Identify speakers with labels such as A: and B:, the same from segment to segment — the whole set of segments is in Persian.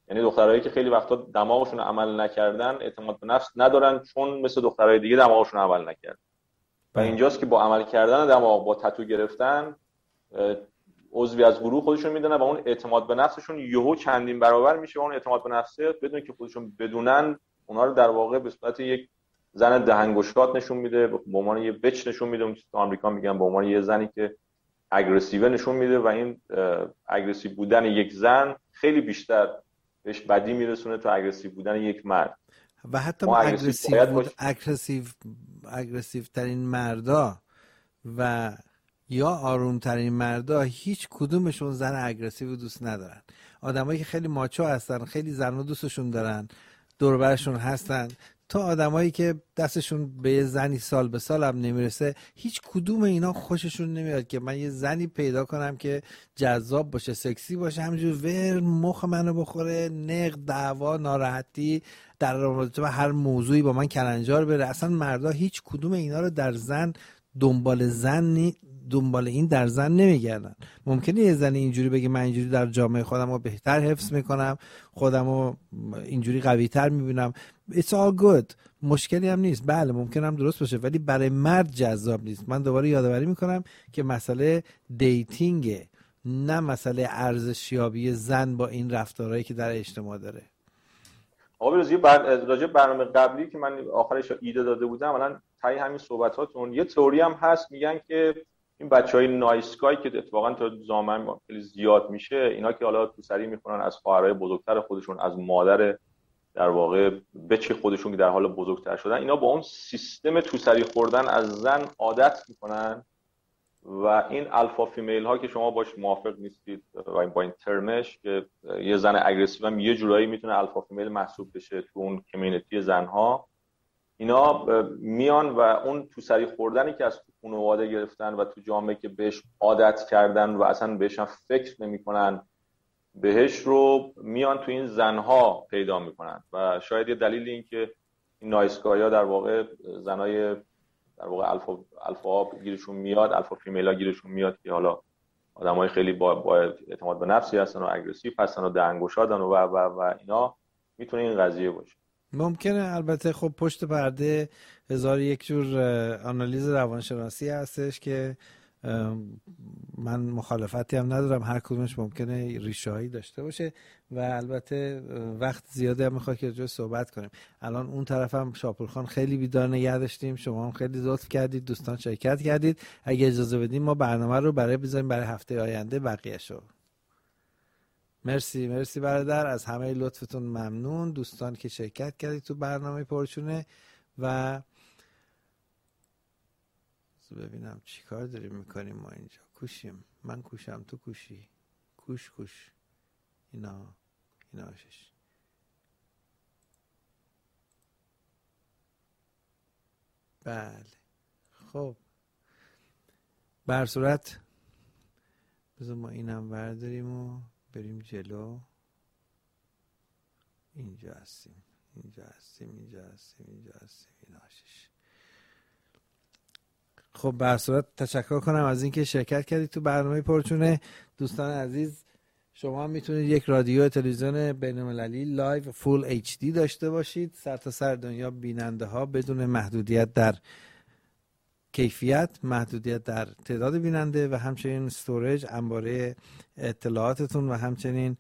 A: یعنی دخترایی که خیلی وقتا دماغشون عمل نکردن اعتماد به نفس ندارن، چون مثل دخترای دیگه دماغشون عمل نکرد. و اینجاست که با عمل کردن دماغ، با تتو گرفتن، عضوی از گروه خودشون میدونن و اون اعتماد به نفسشون یهو چندین برابر میشه. اون اعتماد به نفسه بدون که خودشون بدونن اونها رو در واقع به صورت یک زن دهنگشاد نشون میده، به عنوان یه بچ نشون میده. اون چیزی که آمریکا میگن به عنوان یه زنی که اگریسیو نشون میده. و این اگریسیو بودن یک زن خیلی بیشتر بهش بدی میرسونه تا اگریسیو بودن یک مرد.
B: و حتی اگریسیو ترین مردا و یا آروم ترین مردا هیچ کدومشون زن اگریسیو دوست ندارن. آدمایی که خیلی ماچو هستن، خیلی زنو دوستشون دارن، دور و برشون هستن، تا آدمایی که دستشون به یه زنی سال به سال هم نمیرسه، هیچ کدوم اینا خوششون نمیاد که من یه زنی پیدا کنم که جذاب باشه، سکسی باشه، همینجور ور مخ منو بخوره، نقد، دعوا، ناراحتی در رابطه با هر موضوعی با من کلنجار بره. اصلا مردا هیچ کدوم اینا رو در زن دنبال این در زن نمیگردن. ممکنه یه زن اینجوری بگه من اینجوری در جامعه خودم رو بهتر حفظ میکنم، خودم رو اینجوری قوی تر میبینم، it's all good، مشکلی هم نیست. بله ممکن هم درست باشه، ولی برای مرد جذاب نیست. من دوباره یادآوری میکنم که مسئله دیتینگه، نه مسئله ارزشیابی زن با این رفتارهایی که در اجتماع داره.
A: آقا راجع برنامه قبلی که من آخرش ایده داده بودم، الان تای همین صحبتاتون یه تئوری هم هست، میگن که این بچهای نایسکای که اتفاقا تو زامن خیلی زیاد میشه، اینا که حالا تو سری میخونن از خواهرای بزرگتر خودشون، از مادر در واقع بچه خودشون که در حال بزرگتر شدن، اینا با اون سیستم تو سری خوردن از زن عادت میکنن. و این الفا فیمیل ها که شما باش موافق نیستید و با این ترمش، که یه زن اگریسیو هم یه جورایی میتونه الفا فیمیل محسوب بشه تو اون کمیونیتی زنها، اینا میان و اون تو سری خوردنی که از تو خانواده گرفتن و تو جامعه که بهش عادت کردن و اصلا بهش هم فکر نمی‌کنن بهش، رو میان تو این زنها پیدا میکنن. و شاید یه دلیل این که این نایسکایا در واقع زنای در واقع الفا گیرشون میاد، الفا فیمیلا گیرشون میاد، که حالا آدمای خیلی با اعتماد به نفسی هستن و اگریسیو هستن و دهنگشادن و اینا، میتونه این قضیه باشه.
B: ممکنه. البته خب پشت پرده هزار یک جور آنالیز روانشناسی هستش که من مخالفتی هم ندارم، هر کدومش ممکنه ریشه‌هایی داشته باشه و البته وقت زیاده هم میخواد که راجع صحبت کنیم. الان اون طرف هم شاپورخان خیلی بیدار نگه داشتیم، شما هم خیلی لطف کردید، دوستان شرکت کردید. اگه اجازه بدیم ما برنامه رو بذاریم برای هفته آینده بقیه‌شو. مرسی برادر، از همه لطفتون ممنون. دوستان که شرکت کردید تو برنامه پرچونه، و ببینم چی کار داریم میکنیم ما اینجا. کوشیم، من کوشم، تو کوشی، کوش اینا شش. بله خب، به هر صورت بذار ما اینم برداریم و بریم جلو. اینجا هستیم اینا شش. خب به هر صورت تشکر کنم از اینکه شرکت کردید تو برنامه پرچونه. دوستان عزیز، شما میتونید یک رادیو تلویزیون بین‌المللی لایو فول اچ دی داشته باشید، سر تا سر دنیا بیننده ها بدون محدودیت در کیفیت، محدودیت در تعداد بیننده، و همچنین استوریج، انباره اطلاعاتتون، و همچنین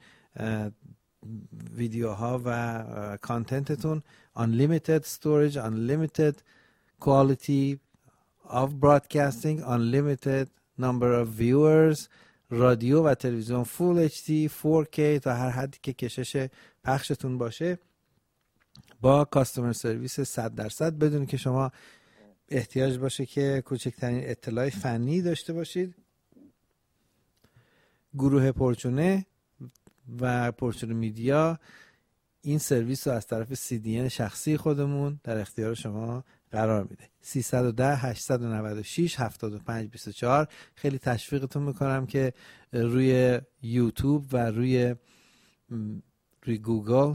B: ویدیوها و کانتنتتون. unlimited storage, unlimited quality of broadcasting, unlimited number of viewers، رادیو و تلویزیون فول اچ دی 4K تا هر حدی که کشش پخشتون باشه، با کاستومر سرویس 100%، بدون که شما احتیاج باشه که کوچکترین اطلاع فنی داشته باشید. گروه پرچونه و پرچونه میدیا این سرویس رو از طرف CDN شخصی خودمون در اختیار شما قرار میده. 310-896-7524. خیلی تشویقتون میکنم که روی یوتیوب و روی گوگل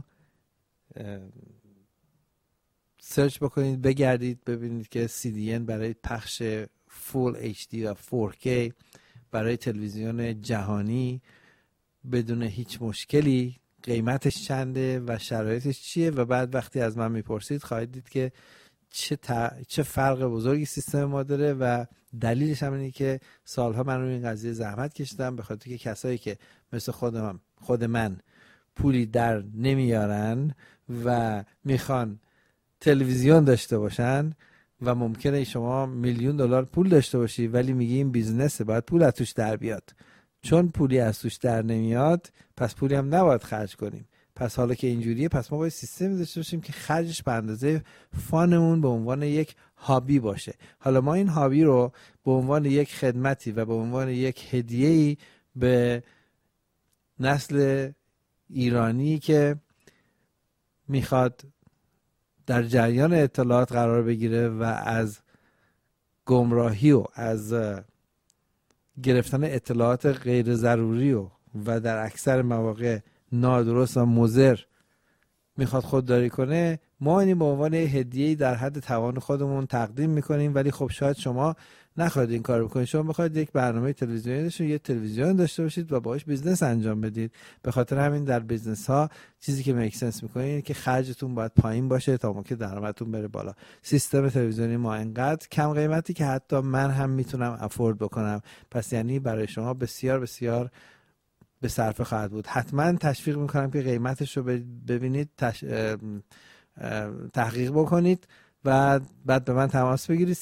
B: سرچ بکنید، بگردید ببینید که CDN برای پخش فول HD و 4K برای تلویزیون جهانی بدون هیچ مشکلی قیمتش چنده و شرایطش چیه و بعد وقتی از من میپرسید خواهید دید که چه فرق بزرگی سیستم ما داره و دلیلش هم اینه که سالها من روی این قضیه زحمت کشیدم، به خاطر که کسایی که مثل خود من پولی در نمیارن و میخوان تلویزیون داشته باشن و ممکنه شما $1,000,000 پول داشته باشی ولی میگی این بیزنسه باید پول از توش در بیاد، چون پولی از توش در نمیاد پس پولی هم نباید خرج کنیم. پس حالا که اینجوریه پس ما باید سیستمی داشته باشیم که خرجش به اندازه فانمون به عنوان یک هابی باشه. حالا ما این هابی رو به عنوان یک خدمتی و به عنوان یک هدیه‌ای به نسل ایرانی که میخواد در جریان اطلاعات قرار بگیره و از گمراهی و از گرفتن اطلاعات غیر ضروری و در اکثر مواقع نادرست و مضر میخواد خودداری کنه، ما این به عنوان هدیه‌ای در حد توان خودمون تقدیم میکنیم. ولی خب شاید شما نخواهید این کار بکنید، شما میخواید یک برنامه تلویزیونی داشته یه تلویزیون داشته باشید و باهاش بیزنس انجام بدید. به خاطر همین در بیزنس ها چیزی که میک سنس میکنه اینه که خرجتون باید پایین باشه تا موقع درآمدتون بره بالا. سیستم تلویزیونی ما انقدر کم قیمتی که حتی من هم میتونم افورد بکنم، پس یعنی برای شما بسیار بسیار به صرفه خواهد بود. حتما تشویق میکنم که قیمتش رو ببینید، تحقیق بکنید و بعد به من تماس بگیرید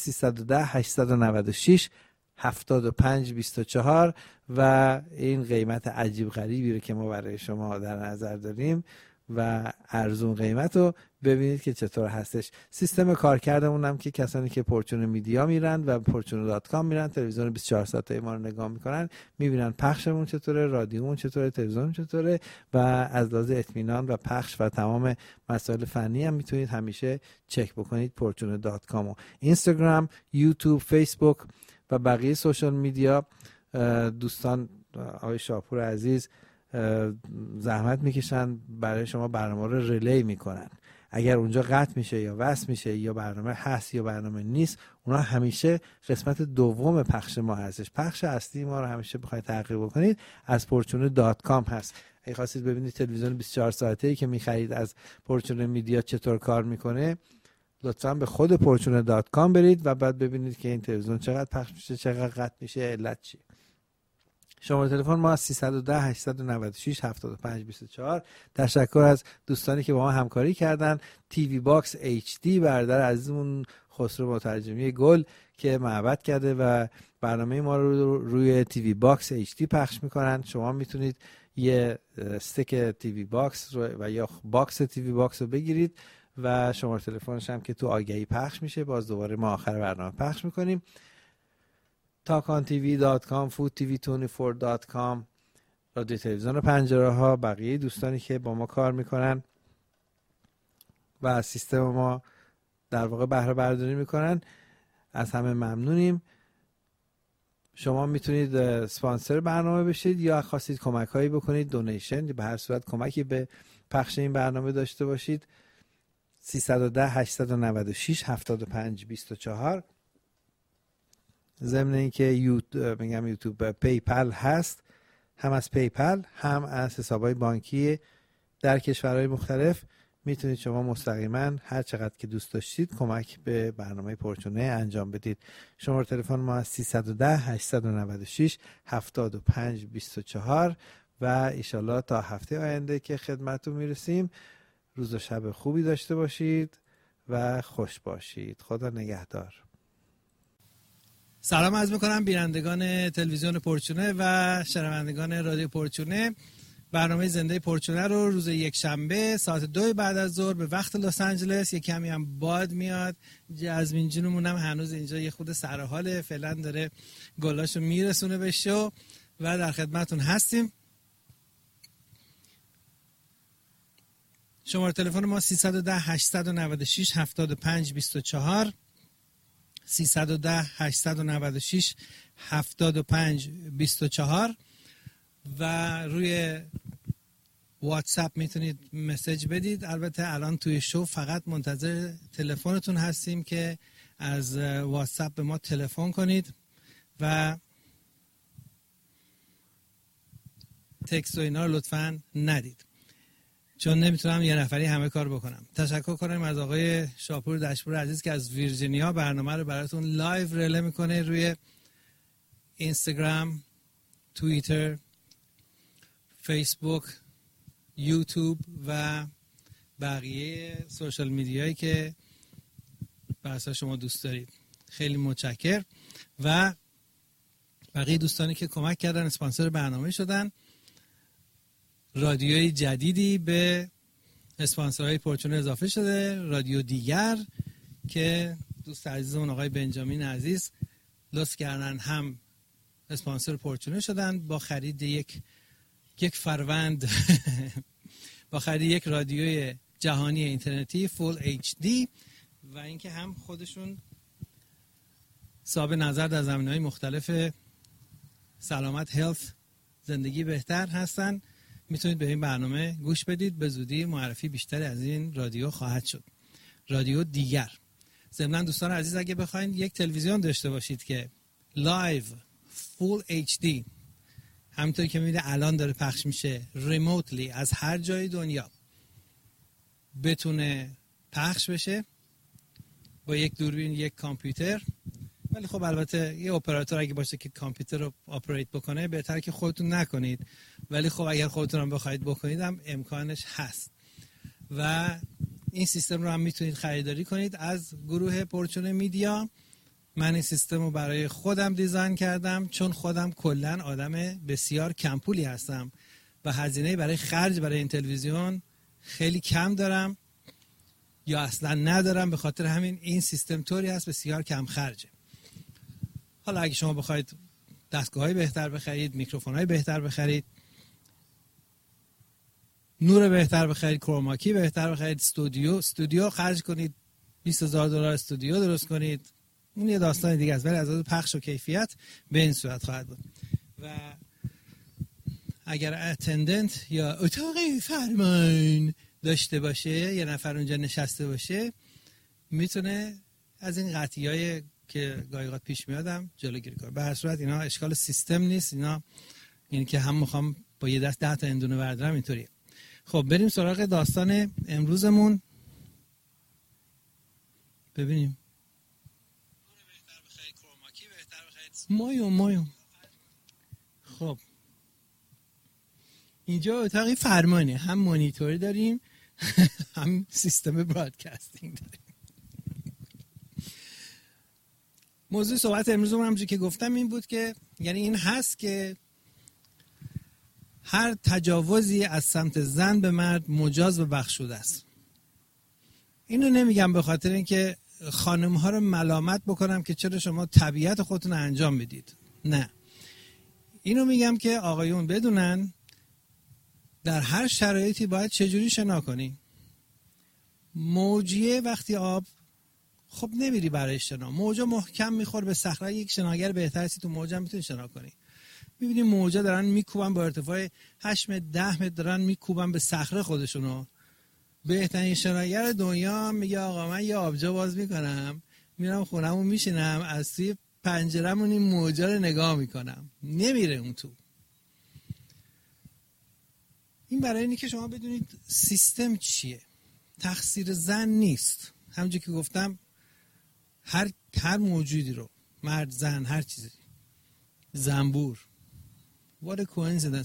B: 310-896-7524 و این قیمت عجیب غریبی رو که ما برای شما در نظر داریم و ارزون قیمت رو ببینید که چطور هستش. سیستم کارکردمون هم که کسانی که پورچون میدیا میرن و پورچون.com میرن تلویزیون 24 ساعته ما رو نگاه میکنن، میبینن پخشمون چطوره، رادیومون چطوره، تلویزیون چطوره و از لحاظ اطمینان و پخش و تمام مسائل فنی هم میتونید همیشه چک بکنید پورچون.com. اینستاگرام، یوتیوب، فیسبوک و بقیه سوشال میدیا دوستان آقای شاپور عزیز زحمت میکشن برای شما برنامه رو ریلی میکنن. اگر اونجا قطع میشه یا وصل میشه یا برنامه هست یا برنامه نیست، اونا همیشه قسمت دوم پخش ما هستش. پخش اصلی ما رو همیشه بخواید تحقیق بکنید از پورچون.com هست. اگه خواستید ببینید تلویزیون 24 ساعته‌ای که میخرید از پورچون میدیا چطور کار میکنه، لطفاً به خود پورچون.com برید و بعد ببینید که این تلویزیون چقدر پخش میشه، چقدر قطع میشه، علت چیه. شماره تلفن ما 310-896-7524. تشکر از دوستانی که با ما همکاری کردن. تیوی باکس HD برادر عزیزمون خسرو مترجمی گل که محبت کرده و برنامه ما رو روی تیوی باکس HD پخش میکنن. شما میتونید یه استیک تیوی باکس و یا باکس تیوی باکس رو بگیرید و شماره تلفنش هم که تو آگهی پخش میشه، باز دوباره ما آخر برنامه پخش میکنیم. takantv.com، foodtv24.com، رادیو تلویزیون پنجره ها، بقیه دوستانی که با ما کار میکنن و از سیستم ما در واقع بهره برداری میکنن از همه ممنونیم. شما میتونید اسپانسر برنامه بشید یا خواستید کمک هایی بکنید، دونیشن، به هر صورت کمکی به پخش این برنامه داشته باشید. 310-896-7524. ضمن اینکه یوتیوب پیپل هست، هم از پیپل هم از حسابهای بانکی در کشورهای مختلف میتونید شما مستقیما هر چقدر که دوست داشتید کمک به برنامه پورچونه انجام بدید. شماره تلفن ما از 310-896-7524 و ایشالله تا هفته آینده که خدمتتون میرسیم روز و شب خوبی داشته باشید و خوش باشید. خدا نگهدار.
C: سلام عرض میکنم بینندگان تلویزیون پورچونه و شنوندگان رادیو پورچونه. برنامه زنده پورچونه رو روز یک شنبه ساعت 2 بعد از ظهر به وقت لس آنجلس، یک کمی هم باد میاد، جزمین جونمون هم هنوز اینجا یه خود سر حاله، فعلا داره گلاشو میرسونه به شو و در خدمتون هستیم. شماره تلفن ما 310-896-7524 310-896-7524 و روی واتساپ میتونید مسیج بدید. البته الان توی شو فقط منتظر تلفنتون هستیم که از واتساپ به ما تلفن کنید و تکست و اینا رو لطفاً ندید. چون نمیتونم یه نفری همه کار بکنم. تشکر کنم از آقای شاپور دشپور عزیز که از ویرجینیا برنامه رو براتون لایو رله میکنه روی اینستاگرام، توییتر، فیسبوک، یوتیوب و بقیه سوشال میدیایی که بحثا شما دوست دارید. خیلی متشکر. و بقیه دوستانی که کمک کردن، اسپانسر برنامه شدن. رادیوی جدیدی به اسپانسرهای پورچونه اضافه شده، رادیو دیگر که دوست عزیزمون آقای بنجامین عزیز لطف کردن هم اسپانسر پورچونه شدن با خرید یک فروند با خرید یک رادیوی جهانی اینترنتی فول اچ دی و اینکه هم خودشون صاحب نظر در زمینه‌های مختلف سلامت، هلت، زندگی بهتر هستن. میتونید به این برنامه گوش بدید. به زودی معرفی بیشتری از این رادیو خواهد شد. رادیو دیگر. ضمن دوستان عزیز اگه بخواید یک تلویزیون داشته باشید که لایو فول اچ دی همونطوری که میبینید الان داره پخش میشه ریموتلی از هر جای دنیا بتونه پخش بشه با یک دوربین، یک کامپیوتر. ولی خب البته یه اپراتور اگه باشه که کامپیوتر رو آپریت بکنه بهتره که خودتون نکنید، ولی خب اگر خودتون هم بخواید بکنید هم امکانش هست. و این سیستم رو هم میتونید خریداری کنید از گروه پورچونه میدیا. من این سیستم رو برای خودم دیزاین کردم چون خودم کلن آدم بسیار کمپولی هستم و هزینه برای خرج برای این تلویزیون خیلی کم دارم یا اصلا ندارم. به خاطر همین این سیستم طوری هست بسیار کم خرجه. حالا اگه شما بخواید دستگاه‌های بهتر بخرید، میکروفون‌های بهتر بخرید، نور بهتر بخرید، کروماکی بهتر بخرید، استودیو خرج کنید، $20,000 استودیو درست کنید، اون یه داستان دیگه است. ولی از لحاظ پخش و کیفیت به این صورت خواهد بود. و اگر اتندنت یا اتاق فرمان داشته باشه، یه نفر اونجا نشسته باشه، میتونه از این قطعی‌های که گاهی اوقات پیش میادم جلوگیری کنه. به هر صورت اینا اشکال سیستم نیست، اینا این که هم میخوام با یه دست 10 تا اندونه بردارم اینطوریه. خب بریم سراغ داستان امروزمون. ببینیم مایو. خب اینجا اتاق فرمانه، هم مانیتور داریم هم سیستم برادکاستینگ داریم. موضوع صحبت امروزمون همونجوری که گفتم این بود که یعنی این هست که هر تجاوزی از سمت زن به مرد مجاز و بخشوده است. اینو نمیگم به خاطر اینکه خانم ها رو ملامت بکنم که چرا شما طبیعت خودتون انجام بدید، نه. اینو میگم که آقایون بدونن در هر شرایطی باید چجوری شنا کنی. موجیه وقتی آب، خب نمیری برای شنا، موجا محکم میخوره به صخره. یک شناگر بهتر هستی تو موجا میتونی شنا کنی. میبینی موجا دارن میکوبن با ارتفاع 8 متر 10 متر دارن میکوبن به صخره خودشونو. بهترین شناگر دنیا میگه آقا من یه آبجو باز میکنم، میرم خونمون میشینم، از توی پنجره‌مون این موجا رو نگاه میکنم، نمیره اون تو. این برای اینه که شما بدونید سیستم چیه. تقصیر زن نیست. همونجوری که گفتم هر موجودی رو، مرد، زن، هر چیزی، زنبور، what a coincidence،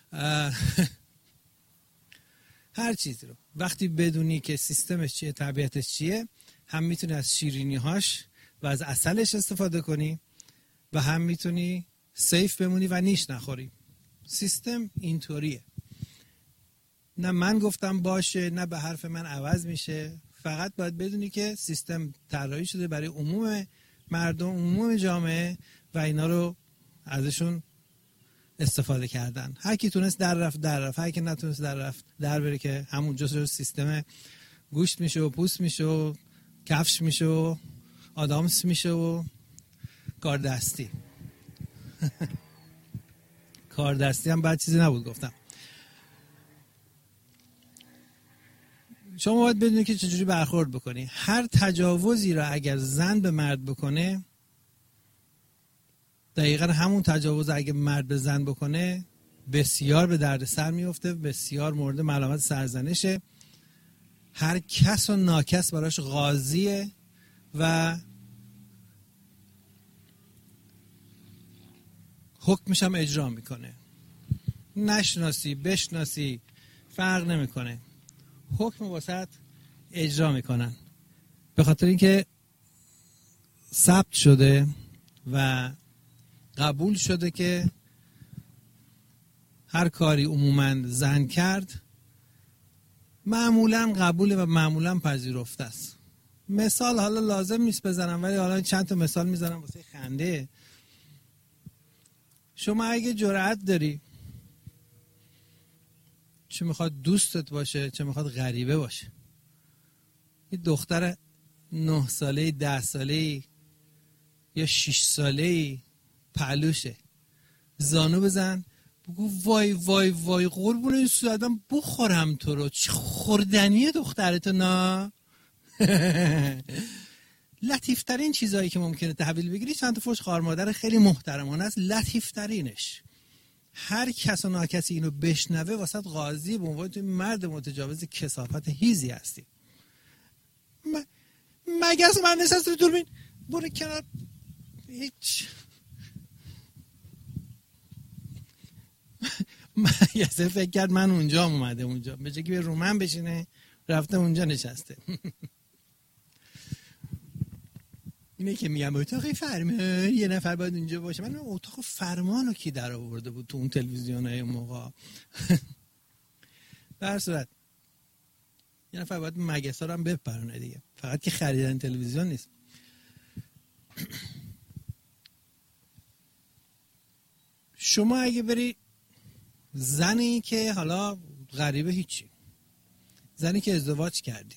C: هر چیزی رو وقتی بدونی که سیستمش چیه، طبیعتش چیه، هم میتونی از شیرینی‌هاش و از عسلش استفاده کنی و هم میتونی سیف بمونی و نیش نخوری. سیستم اینطوریه. نه من گفتم باشه، نه به حرف من عوض میشه. فقط باید بدونی که سیستم طراحی شده برای عموم مردم، عموم جامعه و اینا رو ازشون استفاده کردن. هر کی تونست در رفت، هر کی نتونست در رفت در بره که همونجا شده سیستم گوشت میشه و پوست میشه و کفش میشه و آدامس میشه و کاردستی. کاردستی هم بد چیزی نبود گفتم. شما باید بدونید که چجوری برخورد بکنی. هر تجاوزی را اگر زن به مرد بکنه، دقیقا همون تجاوز اگه مرد به زن بکنه بسیار به درد سر میفته، بسیار مورد ملامت سرزنشه. هر کس و ناکس براش قاضیه و حکمش هم اجرا میکنه. نشناسی بشناسی فرق نمیکنه، حکم واسط اجرا میکنن، به خاطر اینکه ثبت شده و قبول شده که هر کاری عموماً زن کرد معمولاً قبوله و معمولاً پذیرفته است. مثال حالا لازم نیست بزنم، ولی حالا چند تا مثال میزنم واسه خنده. شما اگه جرأت داری، چه میخواد دوستت باشه چه میخواد غریبه باشه، یه دختر 9 ساله 10 ساله یا 6 ساله پهلوشه، زانو بزن بگو وای وای وای قربون این صورتم بخورم تو رو، چه خوردنیه دخترتو نا. لطیفترین چیزایی که ممکنه تحویل بگیری چند تا فوش خوار مادر خیلی محترمانه است. لطیفترینش هر کس و ناکسی اینو بشنوه واسط قاضی به عنوان توی مرد متجاوز کثافت هیزی هستی. مگس من نشست رو دوربین برو کنار. هیچ مگسه فکر کرد من اونجا اومده، اونجا به جای که به رو من بشینه رفته اونجا نشسته. اینه که میگم اتاق فرمان یه نفر باید اونجا باشه. من اتاق فرمانو کی در آورده بود تو اون تلویزیونای اون موقع؟ در صورت یه نفر باید مگسا رو هم بپرونه دیگه، فقط که خریدن تلویزیون نیست. شما اگه بری زنی که حالا غریبه هیچی، زنی که ازدواج کردی،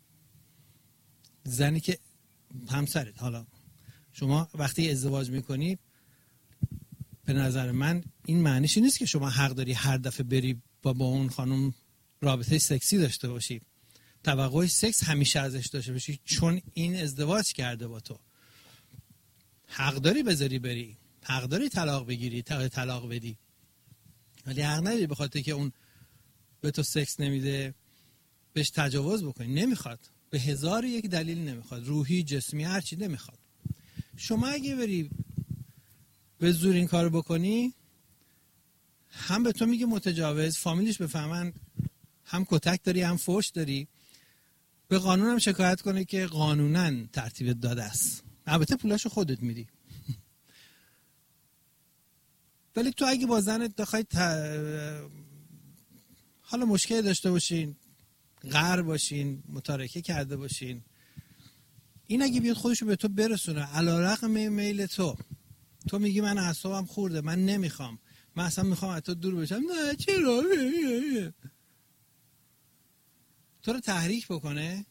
C: زنی که همسرت، حالا شما وقتی ازدواج میکنی به نظر من این معنیش نیست که شما حق داری هر دفعه بری با اون خانم رابطه سکسی داشته باشی، توقع سکس همیشه ازش داشته باشی چون این ازدواج کرده با تو. حق داری بذاری بری، حق داری طلاق بگیری طلاق بدی، ولی حق نداری به خاطر که اون به تو سکس نمیده بهش تجاوز بکنی. نمیخواد، به 1001 دلیل نمیخواد، روحی جسمی هر چی نمیخواد. شما اگه بری به زور این کارو بکنی هم به تو میگه متجاوز، فامیلش بفهمن هم کتک داری هم فوش داری، به قانون هم شکایت کنه که قانوناً ترتیب داده است، البته پولاشو خودت میدی. ولی تو اگه با زنت بخوای حالا مشکل داشته باشین، غر باشین، متارکه کرده باشین، این اگه بیاد خودشو به تو برسونه علیرغم میل تو میگی من اعصابم خورده، من نمیخوام، من اصلا میخوام از تو دور بشم، نه چرا، تو رو تحریک بکنه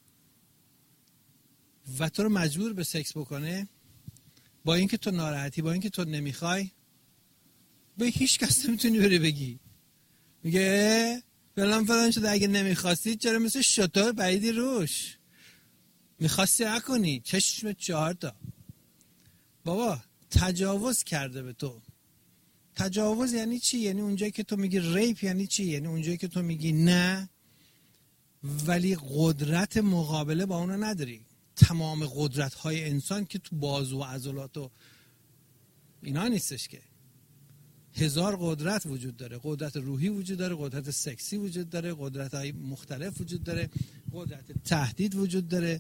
C: و تو رو مجبور به سکس بکنه، با اینکه تو ناراحتی، با اینکه تو نمیخوای، به هیچ کس نمیتونی بری بگی، میگه فلان شده، اگه نمیخواستی چرا مثل شطور بعیدی روش میخواستی نکنی، چشم 4 تا. بابا تجاوز کرده به تو. تجاوز یعنی چی؟ یعنی اونجایی که تو میگی ریپ یعنی چی؟ یعنی اونجایی که تو میگی نه ولی قدرت مقابله با اونو نداری. تمام قدرت های انسان که تو بازو و عضلات و اینا نیستش که، 1000 قدرت وجود داره. قدرت روحی وجود داره، قدرت سکسی وجود داره، قدرت های مختلف وجود داره، قدرت تهدید وجود داره.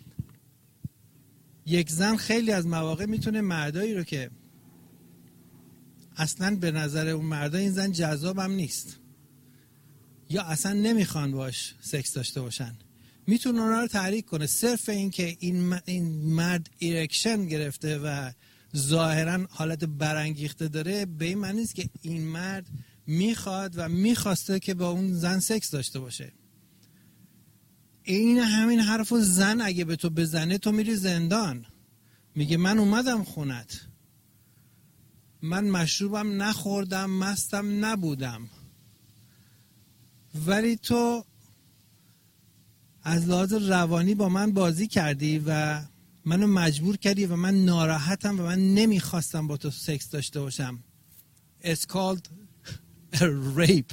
C: یک زن خیلی از مواقع میتونه مردایی رو که اصلا به نظر اون مردا این زن جذاب هم نیست یا اصلا نمیخوان باش سکس داشته باشن، میتونه اونا رو تحریک کنه. صرف این که این مرد ایرکشن گرفته و ظاهرا حالت برانگیخته داره به این معنی نیست که این مرد میخواد و میخواسته که با اون زن سکس داشته باشه. این همین حرفو زن اگه به تو بزنه تو میری زندان، میگه من اومدم خونت، من مشروبم نخوردم، مستم نبودم، ولی تو از لحاظ روانی با من بازی کردی و منو مجبور کردی و من ناراحتم و من نمیخواستم با تو سکس داشته باشم. It's called ریپ.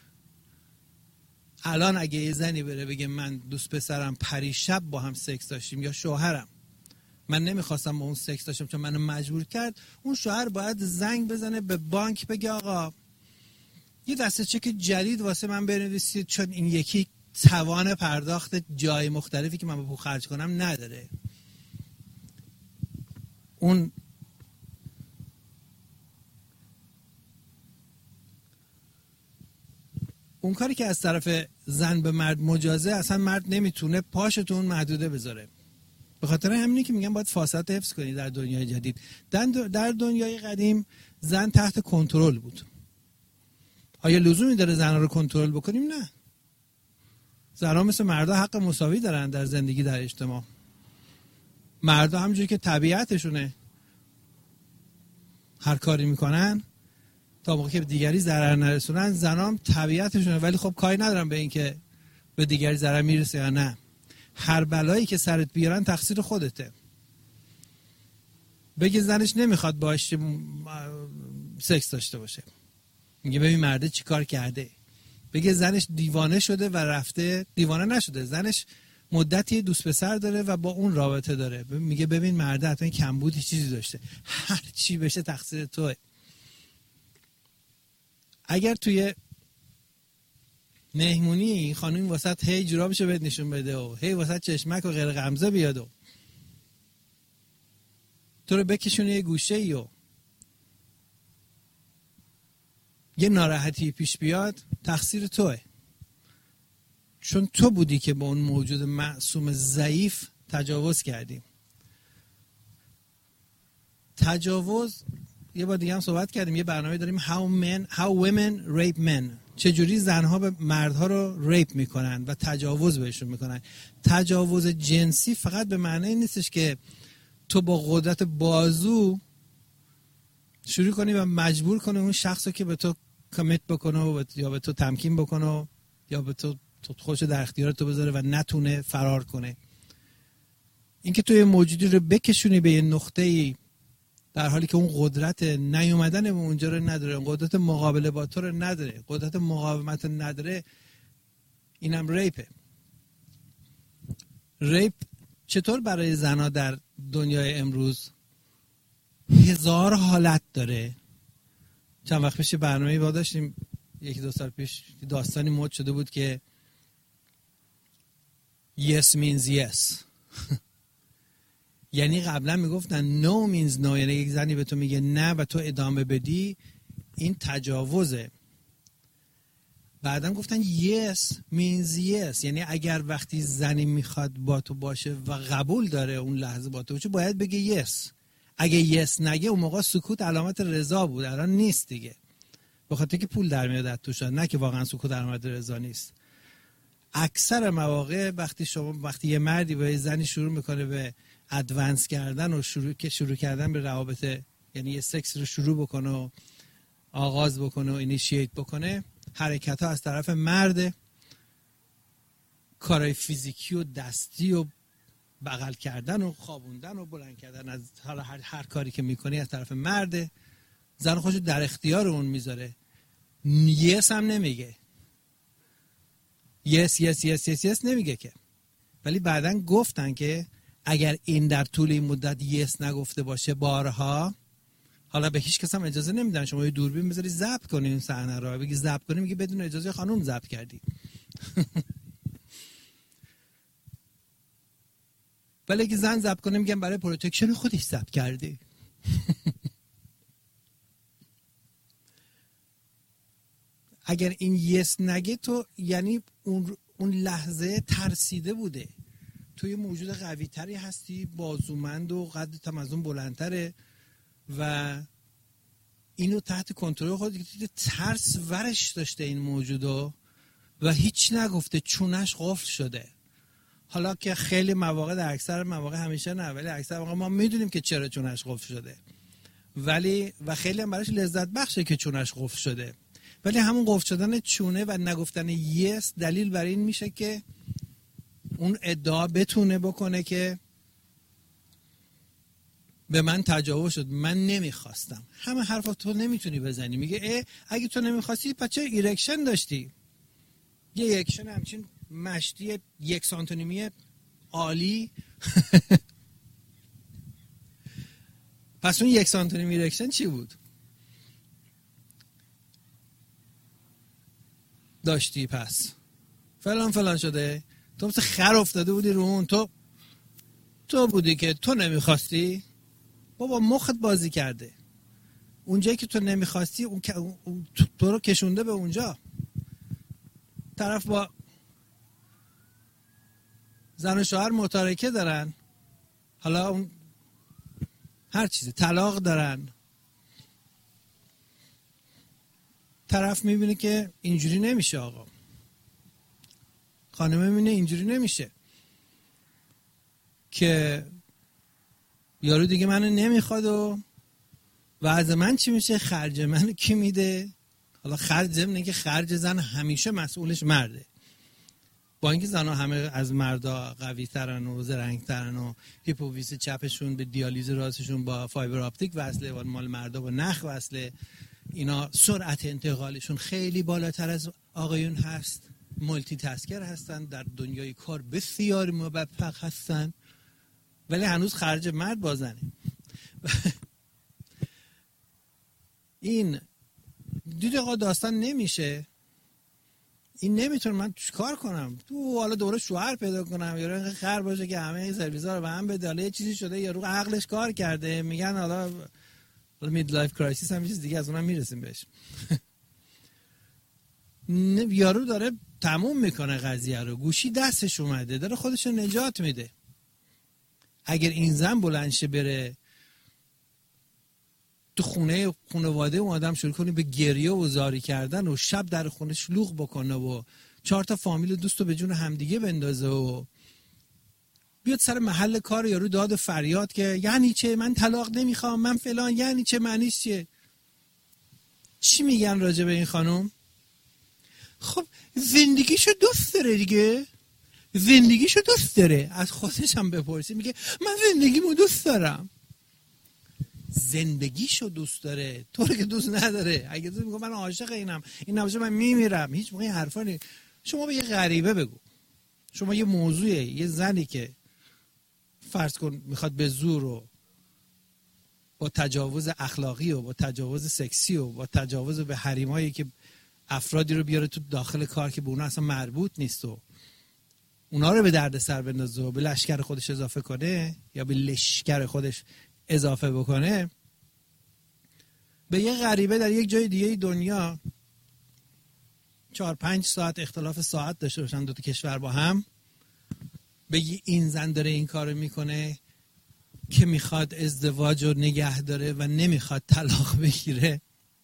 C: الان اگه یه زنی بره بگه من دوست پسرم پریشب با هم سکس داشتیم، یا شوهرم من نمیخواستم با اون سکس داشتم چون منو مجبور کرد، اون شوهر باید زنگ بزنه به بانک بگه آقا یه دسته چک جدید واسه من بنویسید چون این یکی توان پرداخت جای مختلفی که من به پول خرج کنم نداره. اون کاری که از طرف زن به مرد مجازه، اصلا مرد نمیتونه پاشو اون محدوده بذاره. به خاطر همینه که میگن باید فاصله حفظ کنی در دنیای جدید. در دنیای قدیم زن تحت کنترل بود. آیا لزومی داره زنها رو کنترل بکنیم؟ نه. زنها مثل مردا حق مساوی دارن در زندگی، در اجتماع. مردا همونجوری که طبیعتشونه هر کاری میکنن تا موقعی که به دیگری ضرر نرسونن، زنها هم طبیعتشونه ولی خب کاری ندارن به این که به دیگری ضرر میرسه یا نه. هر بلایی که سرت بیارن تقصیر خودته. بگه زنش نمیخواد باهاش سکس داشته باشه، میگه ببین مرده چی کار کرده. بگه زنش دیوانه شده و رفته، دیوانه نشده، زنش مدتی دوست پسر داره و با اون رابطه داره، میگه ببین مرده حتما کمبودی چیزی داشته. هر چی بشه تقصیر توئه. اگر توی مهمونی این خانوم واسط هی جورابشو بهت نشون بده و هی واسط چشمک و غیر غمزه بیاد و تو رو بکشونه یه گوشه ای و یه ناراحتی پیش بیاد، تقصیر توئه. چون تو بودی که با اون موجود معصوم ضعیف تجاوز کردی. تجاوز یه بار دیگه هم صحبت کردیم، یه برنامه داریم how women rape men، چجوری زنها به مردها رو ریپ میکنن و تجاوز بهشون میکنن. تجاوز جنسی فقط به معنی نیستش که تو با قدرت بازو شروع کنی و مجبور کنی اون شخص رو که به تو کمیت بکنه یا به تو تمکین بکنه یا به تو خودش در اختیار تو بذاره و نتونه فرار کنه. اینکه تو یه موجودی رو بکشونی به یه نقطه‌ای در حالی که اون قدرت نیومدن به اونجا رو نداره، قدرت مقابله با تو رو نداره، قدرت مقاومت رو نداره، اینم ریپه. ریپ چطور برای زنها در دنیای امروز هزار حالت داره. چند وقت پیش برنامه‌ای با داشتیم، یکی دو سال پیش، داستانی مد شده بود که yes means yes. یعنی قبلا میگفتن no means no، یعنی یک زنی به تو میگه نه و تو ادامه بدی، این تجاوزه. بعدم گفتن yes means yes، یعنی اگر وقتی زنی میخواد با تو باشه و قبول داره اون لحظه با تو باشه باید بگه yes. اگه yes نگه اون موقع سکوت علامت رضا بود، الان نیست دیگه، به خاطر که پول در میاد از توش، نه که واقعا سکوت علامت رضا نیست. اکثر مواقع وقتی یه مردی با یه زنی شروع میکنه به ادوانس کردن و شروع کردن به روابط، یعنی یه سکس رو شروع بکنه و آغاز بکنه و اینیشییت بکنه، حرکت ها از طرف مرد، کارهای فیزیکی و دستی و بغل کردن و خوابوندن و بلند کردن از حالا هر کاری که میکنی از طرف مرد. زن خودش در اختیار اون میذاره، یس هم نمیگه، یس نمیگه که. ولی بعدن گفتن که اگر این در طول این مدت یس نگفته باشه بارها، حالا به هیچ کس هم اجازه نمیدن شما یه دوربین بذاری ضبط کنی این صحنه رو، بگی ضبط کنی، میگه بدون اجازه خانم ضبط کردی. ولی اگه زن ضبط کنه میگن برای پروتکشن خودش ضبط کرده. اگر این یس نگه تو یعنی اون لحظه ترسیده بوده، توی موجود قوی تری هستی، بازومند و قدت هم از اون بلندتره و اینو تحت کنترل خودت، ترس ورش داشته این موجودو و هیچ نگفته، چونش قفل شده. حالا که خیلی مواقع، در اکثر مواقع، همیشه نه ولی اکثر مواقع ما میدونیم که چرا چونش قفل شده، ولی و خیلی هم براش لذت بخشه که چونش قفل شده، ولی همون قفل شدن چونه و نگفتن یس دلیل بر این میشه که اون ادعا بتونه بکنه که به من تجاوز شد، من نمیخواستم. همه حرفا تو نمیتونی بزنی. میگه اگه تو نمیخواستی پس چه ایرکشن داشتی؟ یه ایرکشن همچین مشتی 1 سانتیمی عالی پس اون 1 سانتیمی ایرکشن چی بود؟ داشتی پس فلان شده، تو مثل خر افتاده بودی رو اون، تو بودی که تو نمیخواستی. بابا مخت بازی کرده، اونجایی که تو نمیخواستی اون تو رو کشونده به اونجا. طرف با زن و شوهر متارکه دارن، حالا اون هر چیزی طلاق دارن، طرف میبینه که اینجوری نمیشه آقا، خانمه میبینه اینجوری نمیشه که یارو دیگه منو نمیخواد و وضع من چی میشه، خرج منو کی میده. حالا خرج زمینه که خرج زن همیشه مسئولش مرده، با اینکه زنها همه از مردا قوی ترن و زرنگ ترن و هیپوفیز چپشون به دیالیز راستشون با فایبر آپتیک وصله و مال مردا با نخ وصله، اینا سرعت انتقالشون خیلی بالاتر از آقایون هست، مولتی تاسکر هستن، در دنیای کار بسیار موفق هستن، ولی هنوز خرج مرد بازنه. این دید آقا داستان نمیشه، این نمیتونه، من چیکار کنم؟ تو حالا دوره شوهر پیدا کنم یا اینقدر خر باشه که همه سرویس‌ها رو به هم بده، حالا یه چیزی شده یا رو عقلش کار کرده، میگن حالا مید لایف کرایسیس هم چیز دیگه، از اونم میرسیم بهش. یارو داره تموم میکنه قضیه رو، گوشی دستش اومده داره خودش رو نجات میده. اگر این زن بلند شه بره تو خانواده اون آدم شروع کنه به گریه و زاری کردن و شب در خونه شلوغ بکنه و 4 تا فامیل دوستو به جون همدیگه بندازه و بیاد سر محل کار یارو داد فریاد که یعنی چه من طلاق نمیخوام، من فلان، یعنی چه، معنیش چیه؟ چی میگن راجع به این خانم؟ خب زندگیشو دوست داره دیگه، زندگیشو دوست داره. از خودش هم بپرسی، میگه من زندگیمو دوست دارم. زندگیشو دوست داره، تو رو که دوست نداره. اگه تو میگه من عاشق اینم، این نباشه من میمیرم، هیچ موقع این حرفا نیست. شما به یه غریبه بگو، شما یه موضوعه، یه زنی که فرض کن میخواد به زور و با تجاوز اخلاقی و با تجاوز سکسی و با تجاوز به حریمایی که افرادی رو بیاره تو داخل کار که به اونا اصلا مربوط نیست و اونا رو به درد سر بندازه و به لشکر خودش اضافه کنه یا به لشکر خودش اضافه بکنه، به یه غریبه در یک جای دیگه دنیا 4-5 ساعت اختلاف ساعت داشته باشن دو تا کشور با هم، بگی این زن داره این کارو میکنه که میخواد ازدواج رو نگه داره و نمیخواد طلاق بگیره،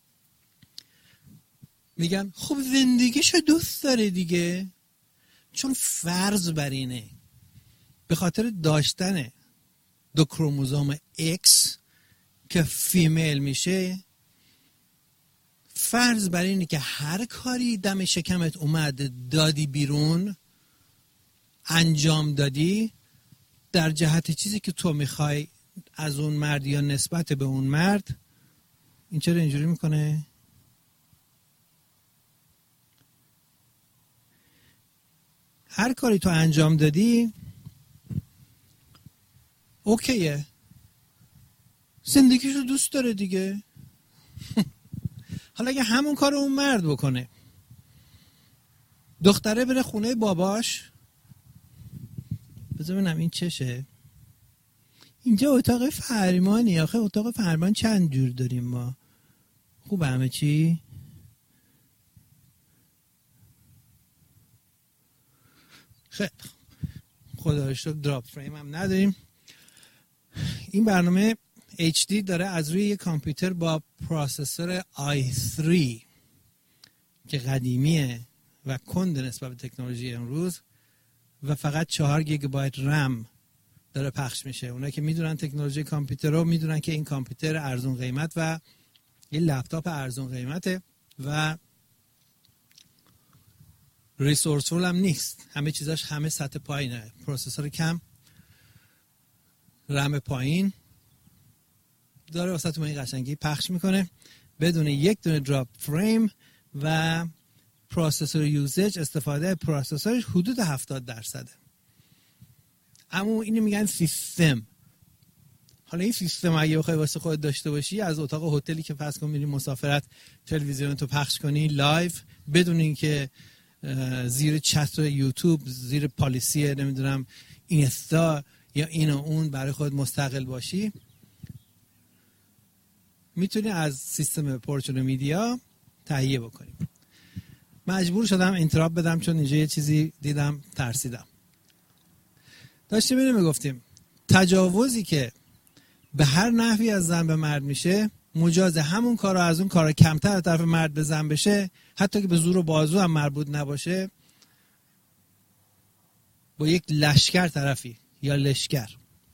C: میگن خب زندگیشو دوست داره دیگه. چون فرض بر اینه به خاطر داشتن 2 کروموزوم X که فیمیل میشه، فرض بر اینه که هر کاری دم شکمت اومد دادی بیرون، انجام دادی در جهت چیزی که تو میخوای از اون مرد یا نسبت به اون مرد. این چرا اینجوری میکنه؟ هر کاری تو انجام دادی اوکیه، زندگیشو دوست داره دیگه. حالا اگه همون کار اون مرد بکنه، دختره بره خونه باباش، بذار ببینم این چشه، اینجا اتاق فرمانی، آخه اتاق فرمان چند جور داریم ما، خوبه همه چی؟ خیلی خدا رو شکر دراپ فریم هم نداریم. این برنامه HD داره از روی یک کامپیوتر با پروسسور i3 که قدیمیه و کند نسبت به تکنولوژی امروز و فقط 4 گیگابایت رم داره پخش میشه. اونایی که میدونن تکنولوژی کامپیوتر رو میدونن که این کامپیوتر ارزون قیمت و این لپتاپ ارزون قیمته و ریسورسفول هم نیست، همه چیزاش همه سطح پایینه، پروسسور کم، رم پایین داره واسهتون این قشنگی پخش میکنه بدون یک دونه دراپ فریم و پروسسور یوزج، استفاده پروسسورش حدود 70%. اما اینو میگن سیستم. حالا این سیستم اگه بخوای واسه خودت داشته باشی، از اتاق هتلی که فرض کن میری مسافرت تلویزیون تو پخش کنی لایو بدون اینکه زیر چت یوتیوب، زیر پالیسی نمیدونم اینستا یا این و اون برای خود مستقل باشی، میتونی از سیستم پورچون میدیا تهیه بکنی. مجبور شدم اینتراب بدم چون اینجا یه چیزی دیدم ترسیدم. داشتیم اینو میگفتیم تجاوزی که به هر نحوی از زن به مرد میشه مجاز همون کارا از اون کارا کمتر از طرف مرد به زن بشه، حتی که به زور و بازو هم مربوط نباشه، با یک لشکر طرفی یا لشکر.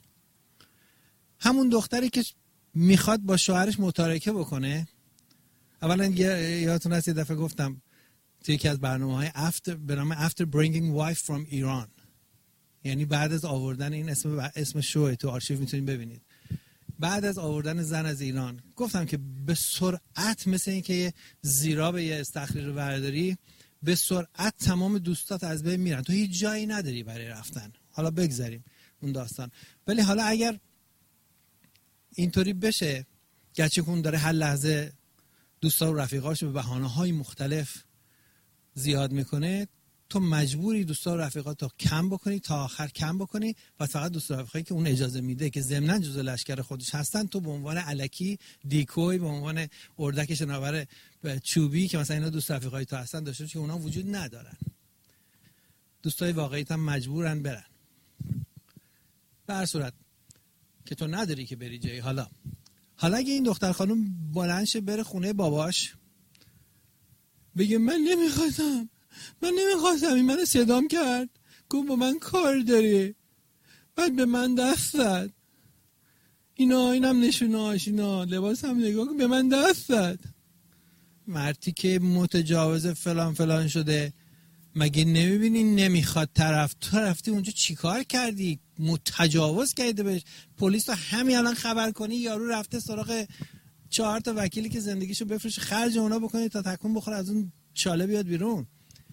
C: همون دختری که میخواد با شوهرش متارکه بکنه، اولا یادتون هست یه دفعه گفتم توی یکی از برنامه‌های به نام After Bringing Wife from Iran، یعنی بعد از آوردن این اسم شو تو آرشیو میتونید ببینید، بعد از آوردن زن از ایران، گفتم که به سرعت مثل این که یه زیرا به یه استخری رو برداری، به سرعت تمام دوستات از بین میرن، تو هیچ جایی نداری برای رفتن. حالا بگذاریم اون داستان، ولی حالا اگر اینطوری بشه گرچه اون داره هر لحظه دوستا و رفیقاش به بهانه‌های مختلف زیاد میکنه، تو مجبوری دوستا و رفیقات رو کم بکنی تا آخر کم بکنی و فقط دوستا و رفیقایی که اون اجازه میده که ضمناً جزء لشکر خودش هستن تو به عنوان الکی دیکوی، به عنوان اردک شناور چوبی که مثلا اینا دوست رفیقای تو هستن داشته که اونا وجود ندارن. دوستای واقعیت هم مجبورن برن. به هر صورت که تو نداری که بری جایی. حالا اگه این دختر خانم بلند شه بره خونه باباش بگه من نمیخواستم این منو صدام کرد، گفت با من کار داری، بعد به من دست زد، اینم نشوناش، اینا لباس هم نگاه کن، به من دست زد. مردی که متجاوز فلان شده، مگه نمیبینی نمیخواد طرف، تو رفتی اونجا چیکار کردی؟ متجاوز کردی بهش. پلیس تو همین الان خبر کنی یارو رفته سراغ 4 تا وکیلی که زندگیشو بفروشه، خرج اونا بکنی تا تکون بخوره از اون چاله بیاد بیرون.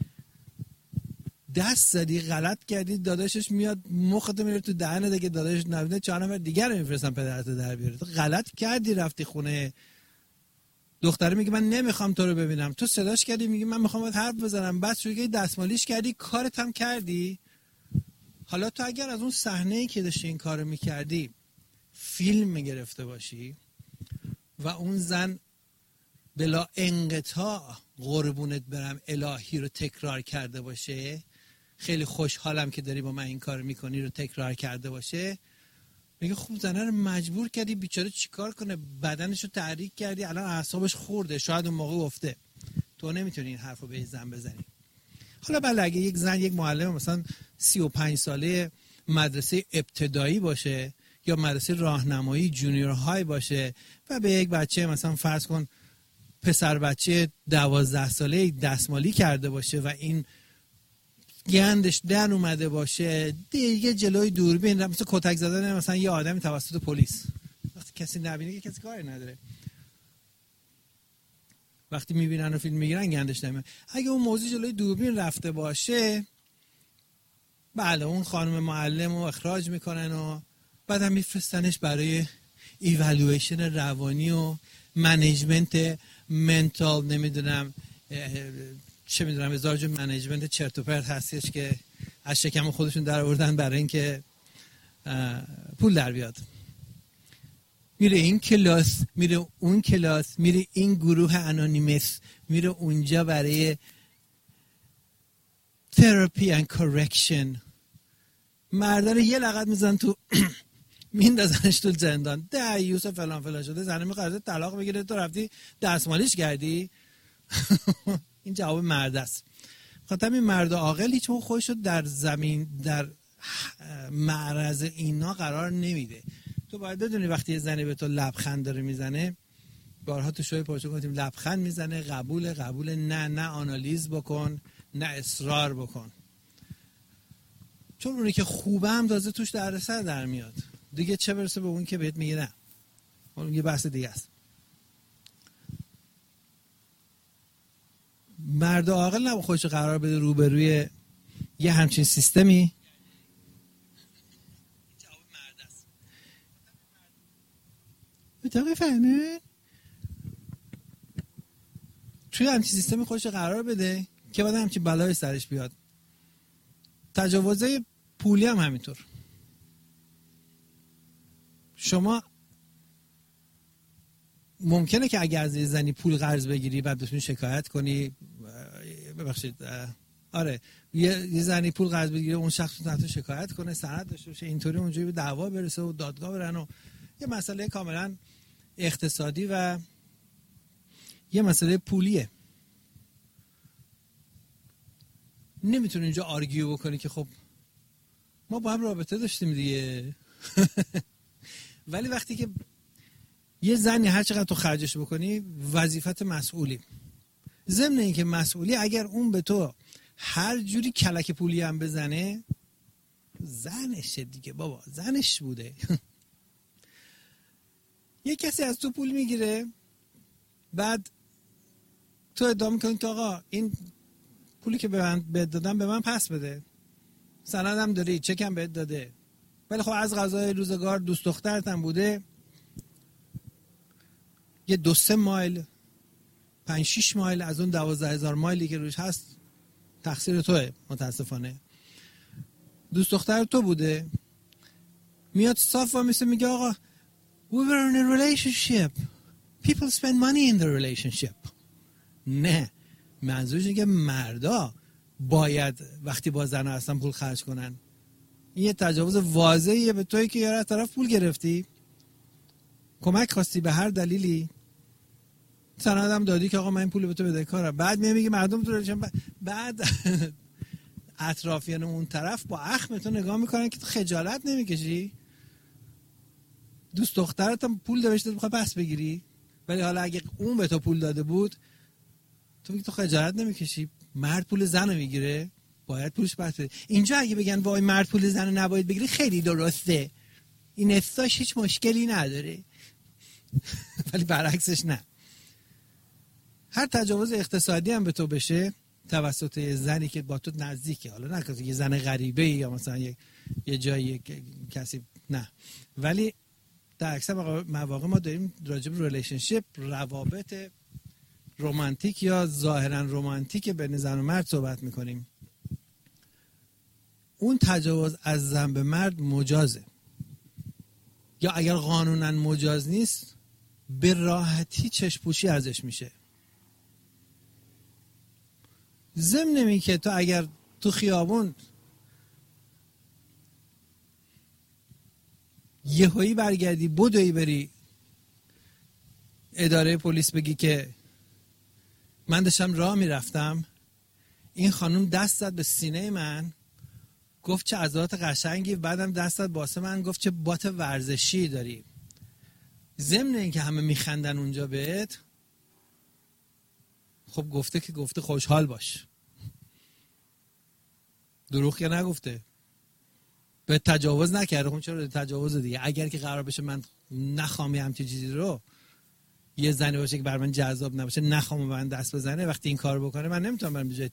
C: دست زدی، غلط کردی، داداشش میاد مخت میره تو دهنت، دیگه داداشش نبینه 4 نفر دیگر میفرستن پدرت در بیاره. تو غلط کردی رفتی خونه دختره، میگه من نمیخوام تو رو ببینم، تو صداش کردی میگه من میخوام باهات حرف بزنم، بعد شوی دستمالیش کردی، کارت هم کردی. حالا تو اگر از اون صحنه‌ای که داشتی این کارو میکردی فیلم میگرفته باشی و اون زن بلا انقطاع قربونت برم الهی رو تکرار کرده باشه، خیلی خوشحالم که داری با من این کار میکنی رو تکرار کرده باشه، میگه خوب زنه رو مجبور کردی بیچاره چیکار کنه، بدنش رو تحریک کردی، الان اعصابش خورده، شاید اون موقع گفته. تو نمیتونی این حرفو به زن بزنی. حالا بله اگه یک زن یک معلم مثلا 35 ساله مدرسه ابتدایی باشه یا مدرسه راهنمایی جونیور های باشه و به یک بچه مثلا فرض کن پسر بچه 12 ساله دستمالی کرده باشه و این گندش در اومده باشه، دیگه جلوی دوربین مثلا کتک زدن مثلا یه آدمی توسط پلیس، وقتی کسی نبینه که کسی کاری نداره، وقتی میبینن و فیلم میگیرن گندش نمیاد. اگه اون موضوع جلوی دوربین رفته باشه، بله اون خانم معلم رو اخراج میکنن و بعد هم میفرستنش برای ایوالویشن روانی و منیجمنت منتال، نمیدونم چه میدونم، هزار جور منیجمنت چرت و پرت هستش که از شکم خودشون در آوردن برای اینکه پول در بیاد. میره این کلاس، میره اون کلاس، میره این گروه انونیمس، میره اونجا برای تراپی اند کورکشن. مردان یه لغت میزن تو میندازنش تو زندان، دعیوس فلان شده، زنه میخواد طلاق بگیره، تو رفتی دستمالیش کردی. این جواب مرد است. خاطر این مرد عاقل هیچ موقع خودش رو در زمین در معرض اینا قرار نمیده. تو باید بدونی وقتی یه زنی به تو لبخند داره میزنه، بارها تو شوی پرچون گفتیم لبخند میزنه، قبول نه آنالیز بکن، نه اصرار بکن، چون اونی که خوبه هم تازه توش دردسر در میاد دیگه، چه برسه به اون که بهت میگه نه. اون یه بحث دیگه است. مرد عاقل نباید خودش قرار بده روبروی یه همچین سیستمی. فهمید توی همچین سیستمی خودش قرار بده که بعد همچین بلای سرش بیاد. تجاوزهای پولی هم همینطور. شما ممکنه که اگر از زنی پول قرض بگیری بعد بتونی شکایت کنی، ببخشید آره یه زنی پول قرض بگیره اون شخص تحت شکایت کنه، سند داشته باشه، اینطوری اونجوری به دعوا برسه و دادگاه برن و یه مسئله کاملا اقتصادی و یه مسئله پولیه. نمیتونی اینجا آرگیو بکنی که خب ما با هم رابطه داشتیم دیگه. ولی وقتی که یه زنی هر چقدر تو خرجش بکنی وظیفت مسئولی. ضمن این که مسئولی اگر اون به تو هر جوری کلک پولی هم بزنه زنشه دیگه بابا، زنش بوده. یه کسی از تو پول میگیره بعد تو ادعا میکنی که آقا این پولی که به من دادم به من پس بده، سندم داری، چکم بهت داده، ولی خب از قضای روزگار دوست دخترت هم بوده، یه 2-3 مایل 5-6 مایل از اون 12,000 مایلی که روش هست تقصیر توه. متاسفانه دوست دختر تو بوده، میاد صاف و میگه آقا we were in a relationship, people spend money in the relationship. نه، منظورش اینه که مردا باید وقتی با زن هستن پول خرج کنن. این یه تجاوز واضحیه به تویی که یاره از طرف پول گرفتی، کمک خواستی به هر دلیلی، سندم دادی که آقا من این پول به تو بدهکارم، بعد میگه مردم تو بعد اطرافیان اون طرف با اخم تو نگاه میکنن که تو خجالت نمیکشی؟ دوست دخترت هم پول داشته بخواد پس بگیری، ولی حالا اگه اون به تو پول داده بود تو میگی تو خجالت نمیکشی؟ مرد پول زن رو میگیره باید پولش پس بده. اینجا اگه بگن وای مرد پول زن رو نباید بگیری خیلی درسته، این افتاش هیچ مشکلی نداره. ولی برعکسش نه. هر تجاوز اقتصادی هم به تو بشه توسط زنی که با تو نزدیکه، حالا نه که یه زن غریبه یا مثلا یه جایی کسی، نه، ولی در اکثر مواقع ما داریم راجع به ریلیشنشیپ، روابط رمانتیک یا ظاهرا رمانتیک بین زن و مرد صحبت میکنیم. اون تجاوز از زن به مرد مجازه، یا اگر قانونا مجاز نیست به راحتی چشم‌پوشی ازش میشه. ضمن اینه که تو اگر تو خیابون یهویی برگردی بدوی بری اداره پلیس بگی که من داشتم راه میرفتم این خانم دست زد به سینه من گفت چه عضلات قشنگی، بعدم دست زد واسه من گفت چه بات ورزشی داری، ضمن این که همه میخندن اونجا بهت، خب گفته که گفته خوشحال باش، دروغ که نگفته، به تجاوز نکرده. خب چرا تجاوز دیگه؟ اگر که قرار بشه من نخوام همچین چیزی رو، یه زنی باشه که بر من جذاب نباشه، نخوام من دست بزنه، وقتی این کار بکنه من نمیتونم برم بجای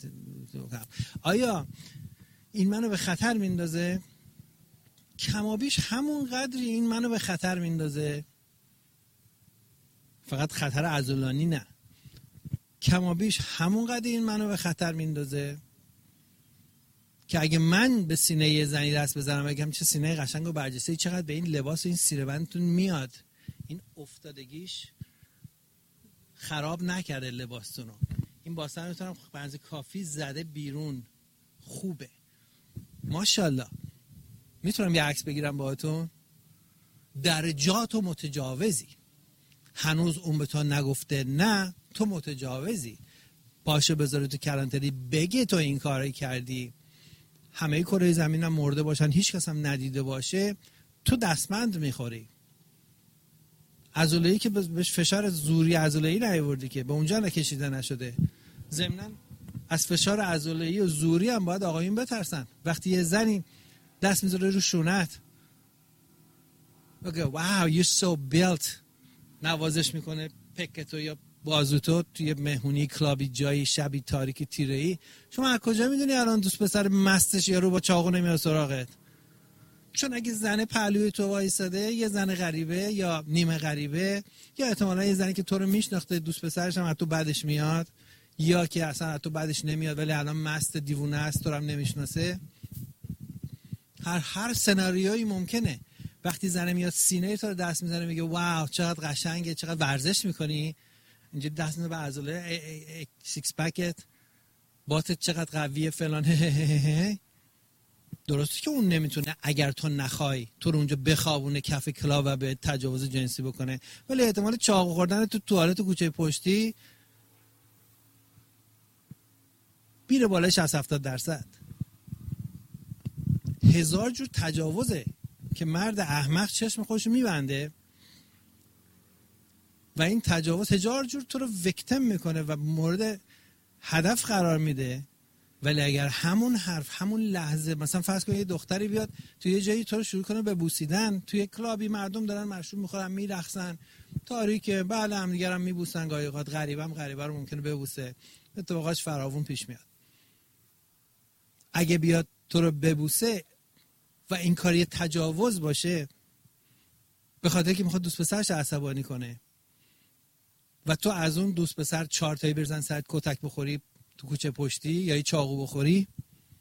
C: آیا این منو به خطر میندازه؟ کمابیش همون قدری این منو به خطر میندازه، فقط خطر عضلانی نه، کمابیش همون قدری این منو به خطر میندازه که اگه من به سینه یه زنی دست بزنم بگم چه سینه قشنگ و برجسته، چقدر به این لباس و این سیره بندتون میاد، این افتادگیش خراب نکرده لباستونو، این باسنتون هم بنز کافی زده بیرون، خوبه، ماشاءالله. میتونم یه عکس بگیرم باهاتون؟ درجات و متجاوزی، هنوز اون به تو نگفته نه تو متجاوزی، باشه بذاره تو کلانتری بگه تو این کاری کردی، همه کره زمین هم مرده باشن هیچ کس هم ندیده باشه، تو دستمند میخوری. عضله‌ای که بهش فشار زوری عضله‌ای نیاوردی که به اونجا نکشیده نشده. ضمناً از فشار عضله‌ای و زوری هم باید آقایون بترسن. وقتی یه زنی دست میذاره رو شونت اوکی واو you so built، نوازش میکنه پکتو یا بازوتو توی مهمونی کلابی جایی شبی تاریکی تیره‌ای. شما از کجا میدونی الان دوست پسر مستش یارو با چاقو نمیاد سراغت؟ چون اگه زن پهلوی تو وایساده، یه زن غریبه یا نیمه غریبه، یا احتمالاً یه زنی که تو رو میشناخته دوست پسرش هم از تو بعدش میاد، یا که اصلا از تو بعدش نمیاد ولی الان مست دیوونه است تو رو هم نمیشناسه. هر سناریویی ممکنه. وقتی زن میاد سینه تو رو دست میزنه میگه واو چقدر قشنگه، چقدر ورزش میکنی، اینجا دست میزنه به عضله سیکس پکت، باتت چقدر قویه فلان. درسته که اون نمیتونه اگر تو نخوای تو رو اونجا بخوابونه کف کلاب و به تجاوز جنسی بکنه، ولی احتمال چاقو خوردن تو توالت کوچه پشتی میره بالای 60-70%. 1000 جور تجاوزه که مرد احمق چشم خودش میبنده و این تجاوز 1000 جور تو رو ویکتیم میکنه و مورد هدف قرار میده. ولی اگر همون حرف همون لحظه، مثلا فرض کن یه دختری بیاد توی یه جایی تو رو شروع کنه به بوسیدن، توی کلابی مردم دارن مشروب میخورن میرقصن تاریکه، بله هم دیگه هم میبوسن، گاهی اوقات غریبه رو ممکنه ببوسه، اتفاقاش فراوون پیش میاد. اگه بیاد تو رو ببوسه و این کار یه تجاوز باشه به خاطر که میخواد دوست پسرش عصبانی کنه و تو از اون دوست پسر 4 تایی برزن سرت کتک بخوری تو کوچه پشتی یا یه چاقو بخوری،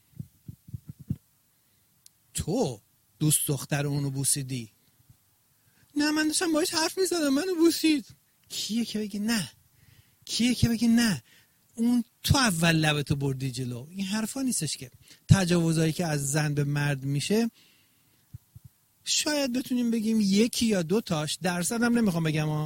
C: تو دوست دختر اونو بوسیدی. نه من داشتم باهاش حرف میزدم منو بوسید. کیه که بگه نه؟ کیه که بگه نه؟ اون تو اول لبتو بردی جلو. این حرفا نیستش که. تجاوزایی که از زن به مرد میشه شاید بتونیم بگیم 1 یا 2 تاش، درصدم نمیخوام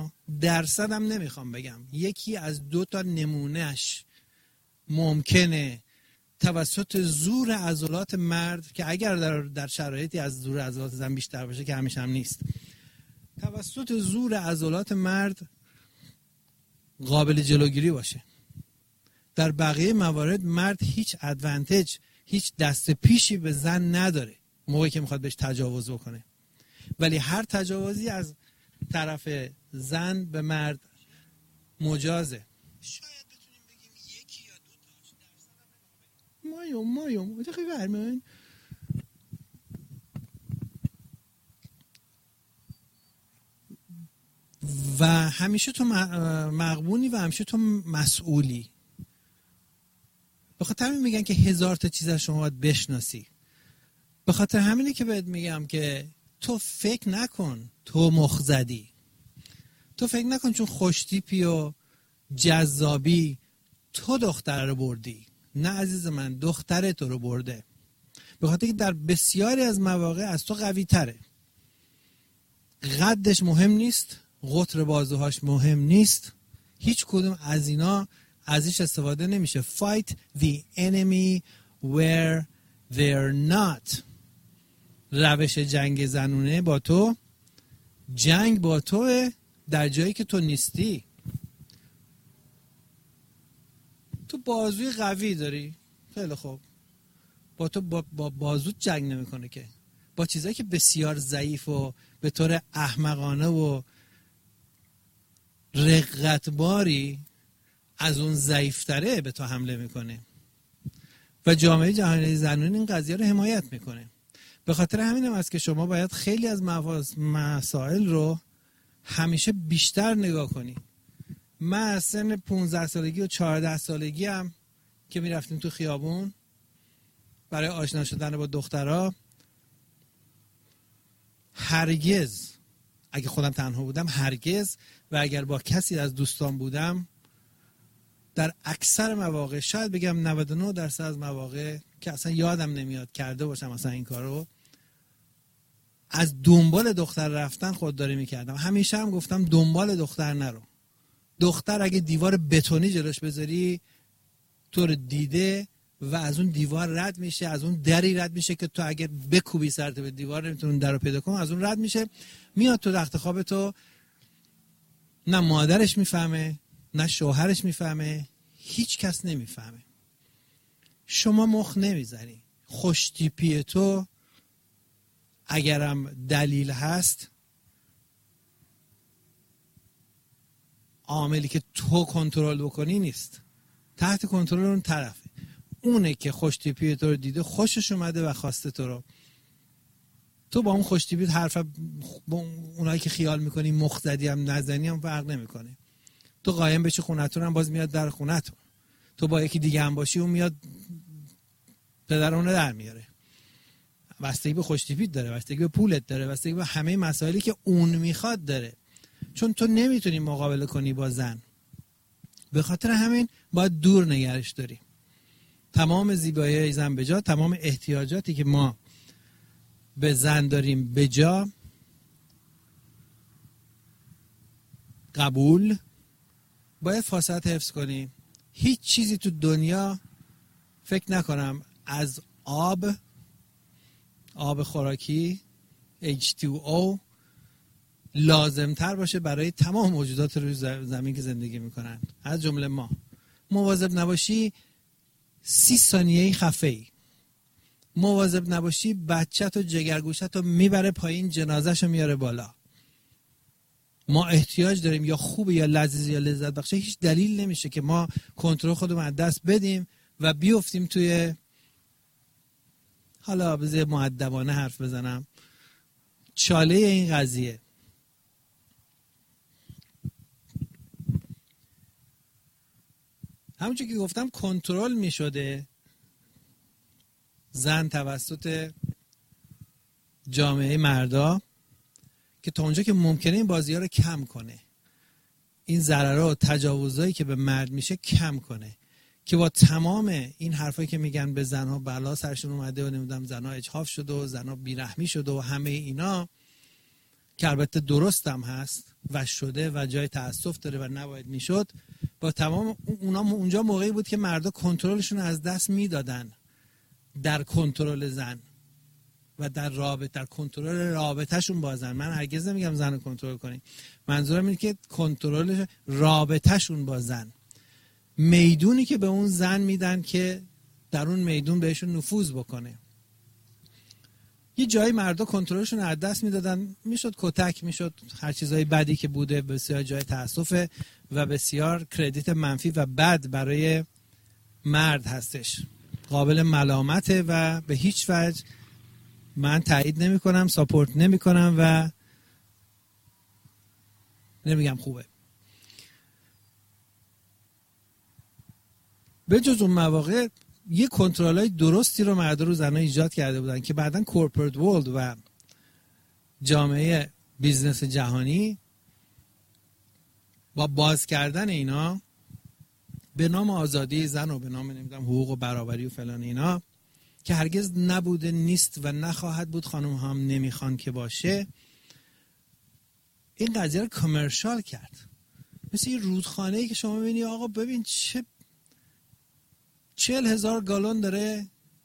C: بگم، 1 از 2 تا نمونهش ممکنه توسط زور عضلات مرد، که اگر در شرایطی از زور عضلات زن بیشتر باشه که همیشه هم نیست، توسط زور عضلات مرد قابل جلوگیری باشه. در بقیه موارد مرد هیچ ادوانتج، هیچ دست پیشی به زن نداره موقعی که میخواد بهش تجاوز بکنه. ولی هر تجاوزی از طرف زن به مرد مجازه. شاید بتونیم بگیم 1 یا 2 تاش، درصد مایم خیلی برمون. و همیشه تو مغبونی و همیشه تو مسئولی. به خاطر همین میگن که 1000 تا چیز از شما باید بشناسی. به خاطر همینه که بهت میگم که تو فکر نکن تو مخ زدی، تو فکر نکن چون خوشتیپی و جذابی تو دختر رو بردی. نه عزیز من، دختر تو رو برده، به خاطر که در بسیاری از مواقع از تو قوی تره. قدش مهم نیست، قطر بازوهاش مهم نیست، هیچ کدوم از اینا ازش استفاده نمیشه. Fight the enemy where they're not. روش جنگ زنونه با تو، جنگ با توه در جایی که تو نیستی. تو بازوی قوی داری، خیلی خوب، با تو با بازوت جنگ نمیکنه که، با چیزایی که بسیار ضعیف و به طور احمقانه و رقتباری از اون ضعیفتره به تو حمله میکنه. و جامعه جهانی زنون این قضیه رو حمایت میکنه. به خاطر همین هم است که شما باید خیلی از مسائل رو همیشه بیشتر نگاه کنی. من از سن 15 سالگی و 14 سالگی هم که میرفتیم تو خیابون برای آشنا شدن با دخترها، هرگز اگه خودم تنها بودم هرگز، و اگر با کسی از دوستان بودم در اکثر مواقع، شاید بگم 99% از مواقع که اصلا یادم نمیاد کرده باشم اصلا این کارو، از دنبال دختر رفتن خودداری میکردم. همیشه هم گفتم دنبال دختر نرو. دختر اگه دیوار بتونی جلوش بذاری تو رو دیده و از اون دیوار رد میشه، از اون دری رد میشه که تو اگر بکوبی سرت به دیوار نمیتونی در رو پیدا کنی، از اون رد میشه میاد تو رخت خواب تو. نه مادرش میفهمه، نه شوهرش میفهمه، هیچ کس نمیفهمه. شما مخ نمیزنی. خوشتیپی تو اگرم دلیل هست عاملی که تو کنترل بکنی نیست، تحت کنترل اون طرفه. اونه که خوش تیپی تو رو دیده، خوشش اومده و خواسته تو رو. تو با اون خوش تیپی حرف با اونایی که خیال میکنی مخزدی هم نزنی هم فرق نمیکنه. تو قایم بشی خونتون هم باز میاد در خونتون. تو با یکی دیگه هم باشی اون میاد پدر اون رو در میاره. بستگی به خوش تیپیت داره، بستگی به پولت داره، بستگی به همه مسائلی که اون میخواد داره. چون تو نمیتونی مقابله کنی با زن، به خاطر همین باید دور نگرش داری. تمام زیبایی زن به جا، تمام احتیاجاتی که ما به زن داریم به جا، قبول، باید فاصله حفظ کنیم. هیچ چیزی تو دنیا فکر نکنم از آب خوراکی H2O لازمتر باشه برای تمام موجودات روی زمین که زندگی میکنن، از جمله ما. مواظب نباشی 30 ثانیه‌ای خفه‌ای. مواظب نباشی بچت و جگرگوشت رو میبره پایین، جنازه‌شو میاره بالا. ما احتیاج داریم، یا خوبه یا لذیذ یا لذت بخشه. هیچ دلیل نمیشه که ما کنترل خودمون از دست بدیم و بیفتیم توی، حالا بذار مؤدبانه حرف بزنم، چاله این قضیه. همونجور که گفتم کنترل می شده زن توسط جامعه مردا که تا اونجا که ممکنه این بازی ها رو کم کنه، این ضررها و تجاوزهایی که به مرد میشه کم کنه، که با تمام این حرفایی که میگن به زنها بلا سرشون اومده و نمیدونم زنها اجحاف شده و زنها بیرحمی شده و همه اینا، که البته درست هم هست و شده و جای تأسف داره و نباید میشد، با تمام اونا اونجا موقعی بود که مردا کنترلشون از دست میدادن در کنترل زن و در کنترل رابطهشون با زن. من هرگز نمیگم زن رو کنترل کنید، منظورم اینه که کنترل رابطهشون با زن، میدونی که به اون زن میدن که در اون میدون بهشون نفوذ بکنه. یه جایی مردا کنترلشون از دست میدادن، میشد کتک، میشد هر چیزای بدی که بوده، بسیار جای تأسف و بسیار کردیت منفی و بد برای مرد هستش، قابل ملامته و به هیچ وجه من تایید نمی کنم، ساپورت نمی کنم و نمیگم خوبه. به جز اون مواقع یه کنترل‌های درستی رو مردا رو زن‌ها ایجاد کرده بودن که بعداً کورپوریت ورلد و جامعه بیزنس جهانی با باز کردن اینا به نام آزادی زن و به نام نمیدونم حقوق و برابری و فلان اینا که هرگز نبوده، نیست و نخواهد بود، خانم هم نمیخوان که باشه، این قضیه رو کامرشال کرد. مثل یه رودخانه‌ای که شما ببینی آقا ببین چه 40,000 گالون داره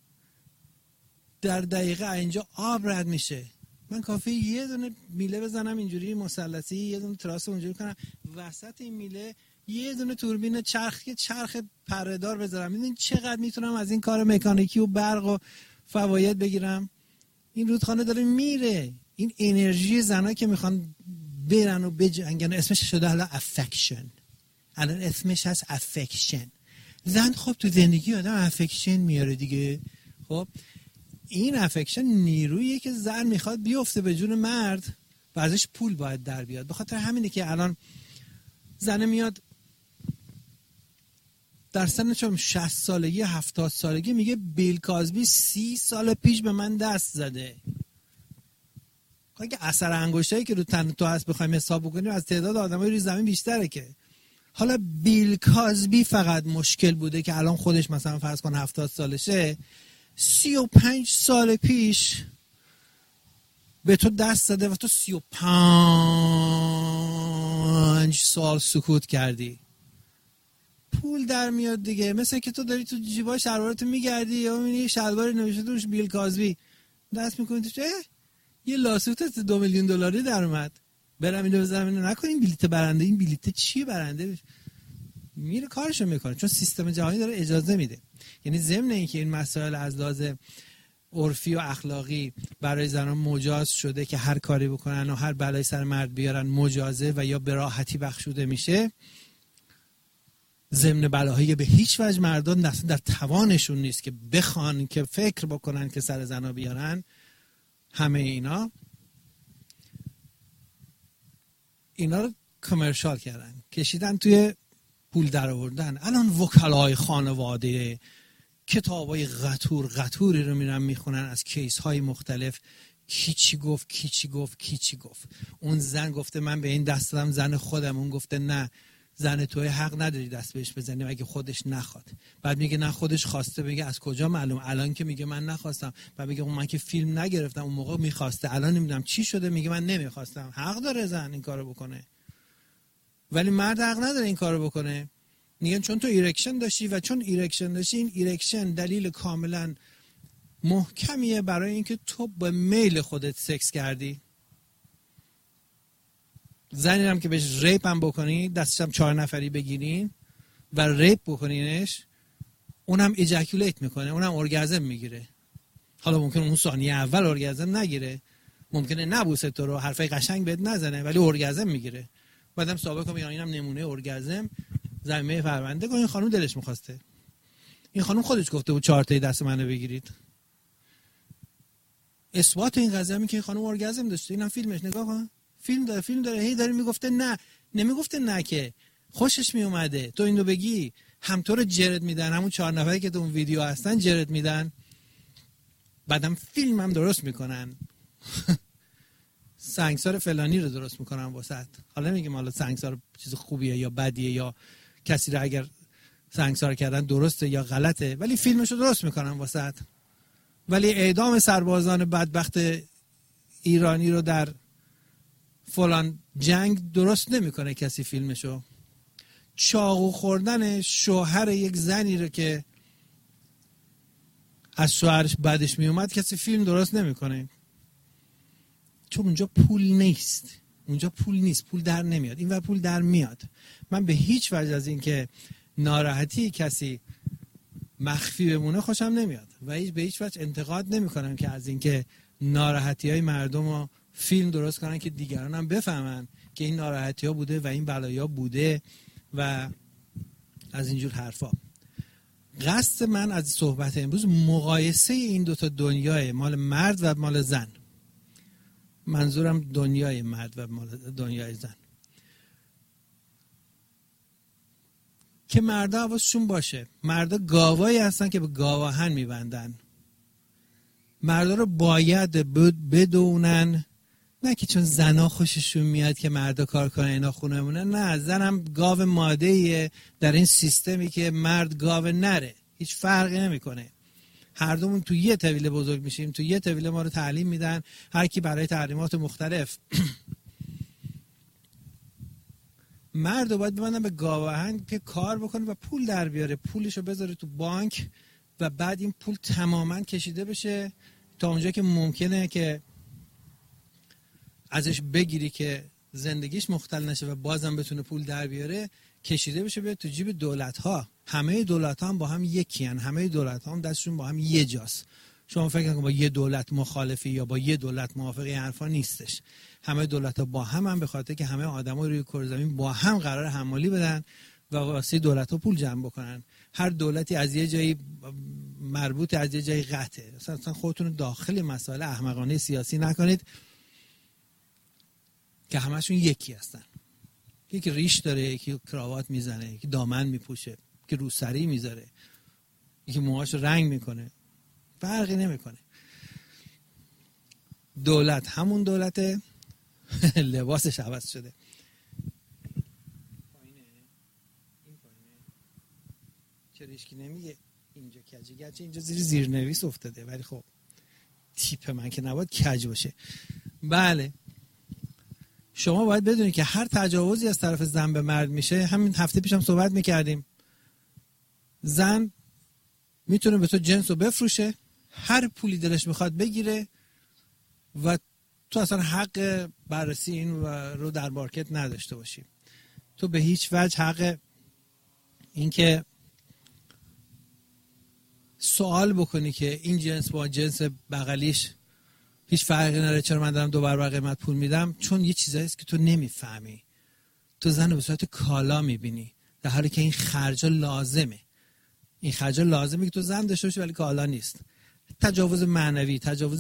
C: در دقیقه اینجا آب رد میشه، من کافیه یه دونه میله بزنم اینجوری مثلثی، یه دونه تراس اونجوری کنم، وسط این میله یه دونه توربین چرخ پره‌دار بذارم، میدونین چقدر میتونم از این کار مکانیکی و برق و فواید بگیرم. این رودخانه داره میره. این انرژی زنایی که میخوان برن و بجنگن، اسمش شده حالا افکشن، الان اسمش هست افکشن. زن خب تو زندگی آدم افکشن میاره دیگه. خب این افکشن نیرویی که زن میخواد بیفته به جون مرد و ازش پول باید در بیاد. به خاطر همینه که الان زن میاد در سن 60 سالگی 70 سالگی میگه بیل کازبی 30 سال پیش به من دست زده. اگه اثر انگشتایی که رو تن تو هست بخوایم حساب بکنیم از تعداد آدمای روی زمین بیشتره. که حالا بیل کازبی فقط مشکل بوده که الان خودش مثلا فرض کن 70 سالشه، 35 سال پیش به تو دست زده و تو 35 سال سکوت کردی. پول در میاد دیگه. مثل که تو داری تو جیبای شلوارتو میگردی یا میبینی شلواری نوشته توش بیل کازبی، دست میکنی توش یه لاسوت 2 میلیون دلاری در اومد، برم اینو بزنم اینو نکنیم بلیت برنده. این بلیت چیه برنده؟ میره کارشو میکنه چون سیستم جهانی داره اجازه میده. یعنی ضمن اینکه این مسائل از لحاظ عرفی و اخلاقی برای زنان مجاز شده که هر کاری بکنن و هر بلایی سر مرد بیارن مجازه و یا به راحتی بخشوده میشه، ضمن بلاهایی به هیچ وجه مردان در توانشون نیست که بخوان که فکر بکنن که سر زنا بیارن، همه اینا رو کامرشال کردن، کشیدن توی پول در آوردن. الان وکلای خانواده کتابای قطوری رو میرن میخونن از کیس های مختلف، کی چی گفت. اون زن گفته من به این دست دادم زن خودم، اون گفته نه زن توی حق نداری دست بهش بزنی اگه خودش نخواد. بعد میگه نه خودش خواسته، میگه از کجا معلوم؟ الان که میگه من نخواستم. بعد میگه من که فیلم نگرفتم، اون موقع میخواسته، الان نمیدونم چی شده، میگه من نمیخواستم. حق داره زن این کارو بکنه، ولی مرد حق نداره این کارو بکنه. میگن چون تو ایرکشن داشتی و چون ایرکشن داشتی، این ایرکشن دلیل کاملا محکمیه برای اینکه تو به میل خودت سکس کردی. زنی هم که بهش ریپ هم بکنی، دستش هم 4 نفری بگیرین و ریپ بکنینش، اونم ایجاکولیت میکنه، اونم ارگازم میگیره. حالا ممکنه اون ثانیه اول ارگازم نگیره، ممکنه نبوسه تو رو، حرفای قشنگ بهت نزنه، ولی ارگازم میگیره. بعدم ثابت کنم اینم نمونه ارگازم زمینه پرونده این خانم دلش میخواسته. این خانم خودش گفته بود 4 تایی دست منو بگیرید. اثبات این قضیه همین که این خانم ارگازم داشته. اینم فیلمش نگاه کن، فیلم داره هی داره میگفته نه، نمیگفته نه که خوشش میومده تو اینو بگی، هم تو رو جرد میدن، همون 4 نفری که تو اون ویدیو هستن جرد میدن، بعدم فیلم هم درست میکنن. سنگسار فلانی رو درست میکنن واسط. حالا نمیگم حالا سنگسار چیز خوبیه یا بدیه یا کسی رو اگر سنگسار کردن درسته یا غلطه، ولی فیلمش رو درست میکنن واسط. ولی اعدام سربازان بدبخت ایرانی رو در فلان جنگ درست نمیکنه کسی فیلمشو. چاقو خوردن شوهر یک زنی رو که از شوهرش بعدش میومد کسی فیلم درست نمیکنه، چون اونجا پول نیست. پول در نمیاد، این ور پول در میاد. من به هیچ وجه از این که ناراحتی کسی مخفی بمونه خوشم نمیاد و به هیچ وجه انتقاد نمی کنم که از این که ناراحتی های مردم رو فیلم درست کنن که دیگران هم بفهمن که این ناراحتی ها بوده و این بلایا بوده و از اینجور حرفا. قصد من از صحبت امروز مقایسه این دوتا دنیای مال مرد و مال زن. منظورم دنیای مرد و مال دنیای زن، که مردا حواسشون باشه. مردا گاوایی هستن که به گاواهن میبندن. مردا رو باید بدونن، نه که چون زنا خوششون میاد که مردا کار کنن اینا خونه مونن. نه، زنم گاو ماده‌ایه در این سیستمی که مرد گاو نره، هیچ فرقی نمیکنه. هر دومون تو یه طویله بزرگ میشیم، تو یه طویله ما رو تعلیم میدن، هر کی برای تعلیمات مختلف. مرد رو باید ببندن به گاواهن که کار بکنه و پول در بیاره، پولشو بذاره تو بانک و بعد این پول تماما کشیده بشه تا اونجا که ممکنه که ازش بگیری که زندگیش مختل نشه و بازم بتونه پول در بیاره، کشیده بشه به تو جیب دولت‌ها. همه دولت‌ها هم با هم یکیان، همه دولت‌ها هم دستشون با هم یه جاست. شما فکر نکنید با یه دولت مخالفی یا با یه دولت موافقی حرفا نیستش. همه دولت‌ها با هم به خاطر که همه آدم‌ها روی کره زمین با هم قرار حمالی بدن و واسه دولت‌ها پول جمع بکنن. هر دولتی از یه جایی مربوط، از یه جایی قطعه. اصلا خودتون داخل مسائل احمقانه سیاسی نکنید که همشون یکی هستن. یکی ریش داره، یکی کراوات میزنه، یکی دامن میپوشه، یکی روسری میذاره، یکی موهاش رنگ میکنه، فرقی نمیکنه. دولت همون دولته، لباسش عوض شده. این پایینه چه ریشکی نمیگه اینجا کجه، گرچه اینجا زیرنویس افتاده ولی خب تیپ من که نباید کج باشه. بله، شما باید بدونید که هر تجاوزی از طرف زن به مرد میشه، همین هفته پیشم صحبت میکردیم، زن میتونه به تو جنس رو بفروشه، هر پولی دلش میخواد بگیره و تو اصلا حق بررسی این رو در مارکت نداشته باشی. تو به هیچ وجه حق این که سوال بکنی که این جنس با جنس بغلیش هیچ فرقی نداره، چرا من دارم 2 برابر قیمت پول میدم؟ چون یه چیزایی است که تو نمیفهمی. تو زن رو به صورت کالا میبینی، در حالی که این خرجا لازمه. این خرجا لازمه که تو زن داشته باشی ولی کالا نیست. تجاوز معنوی، تجاوز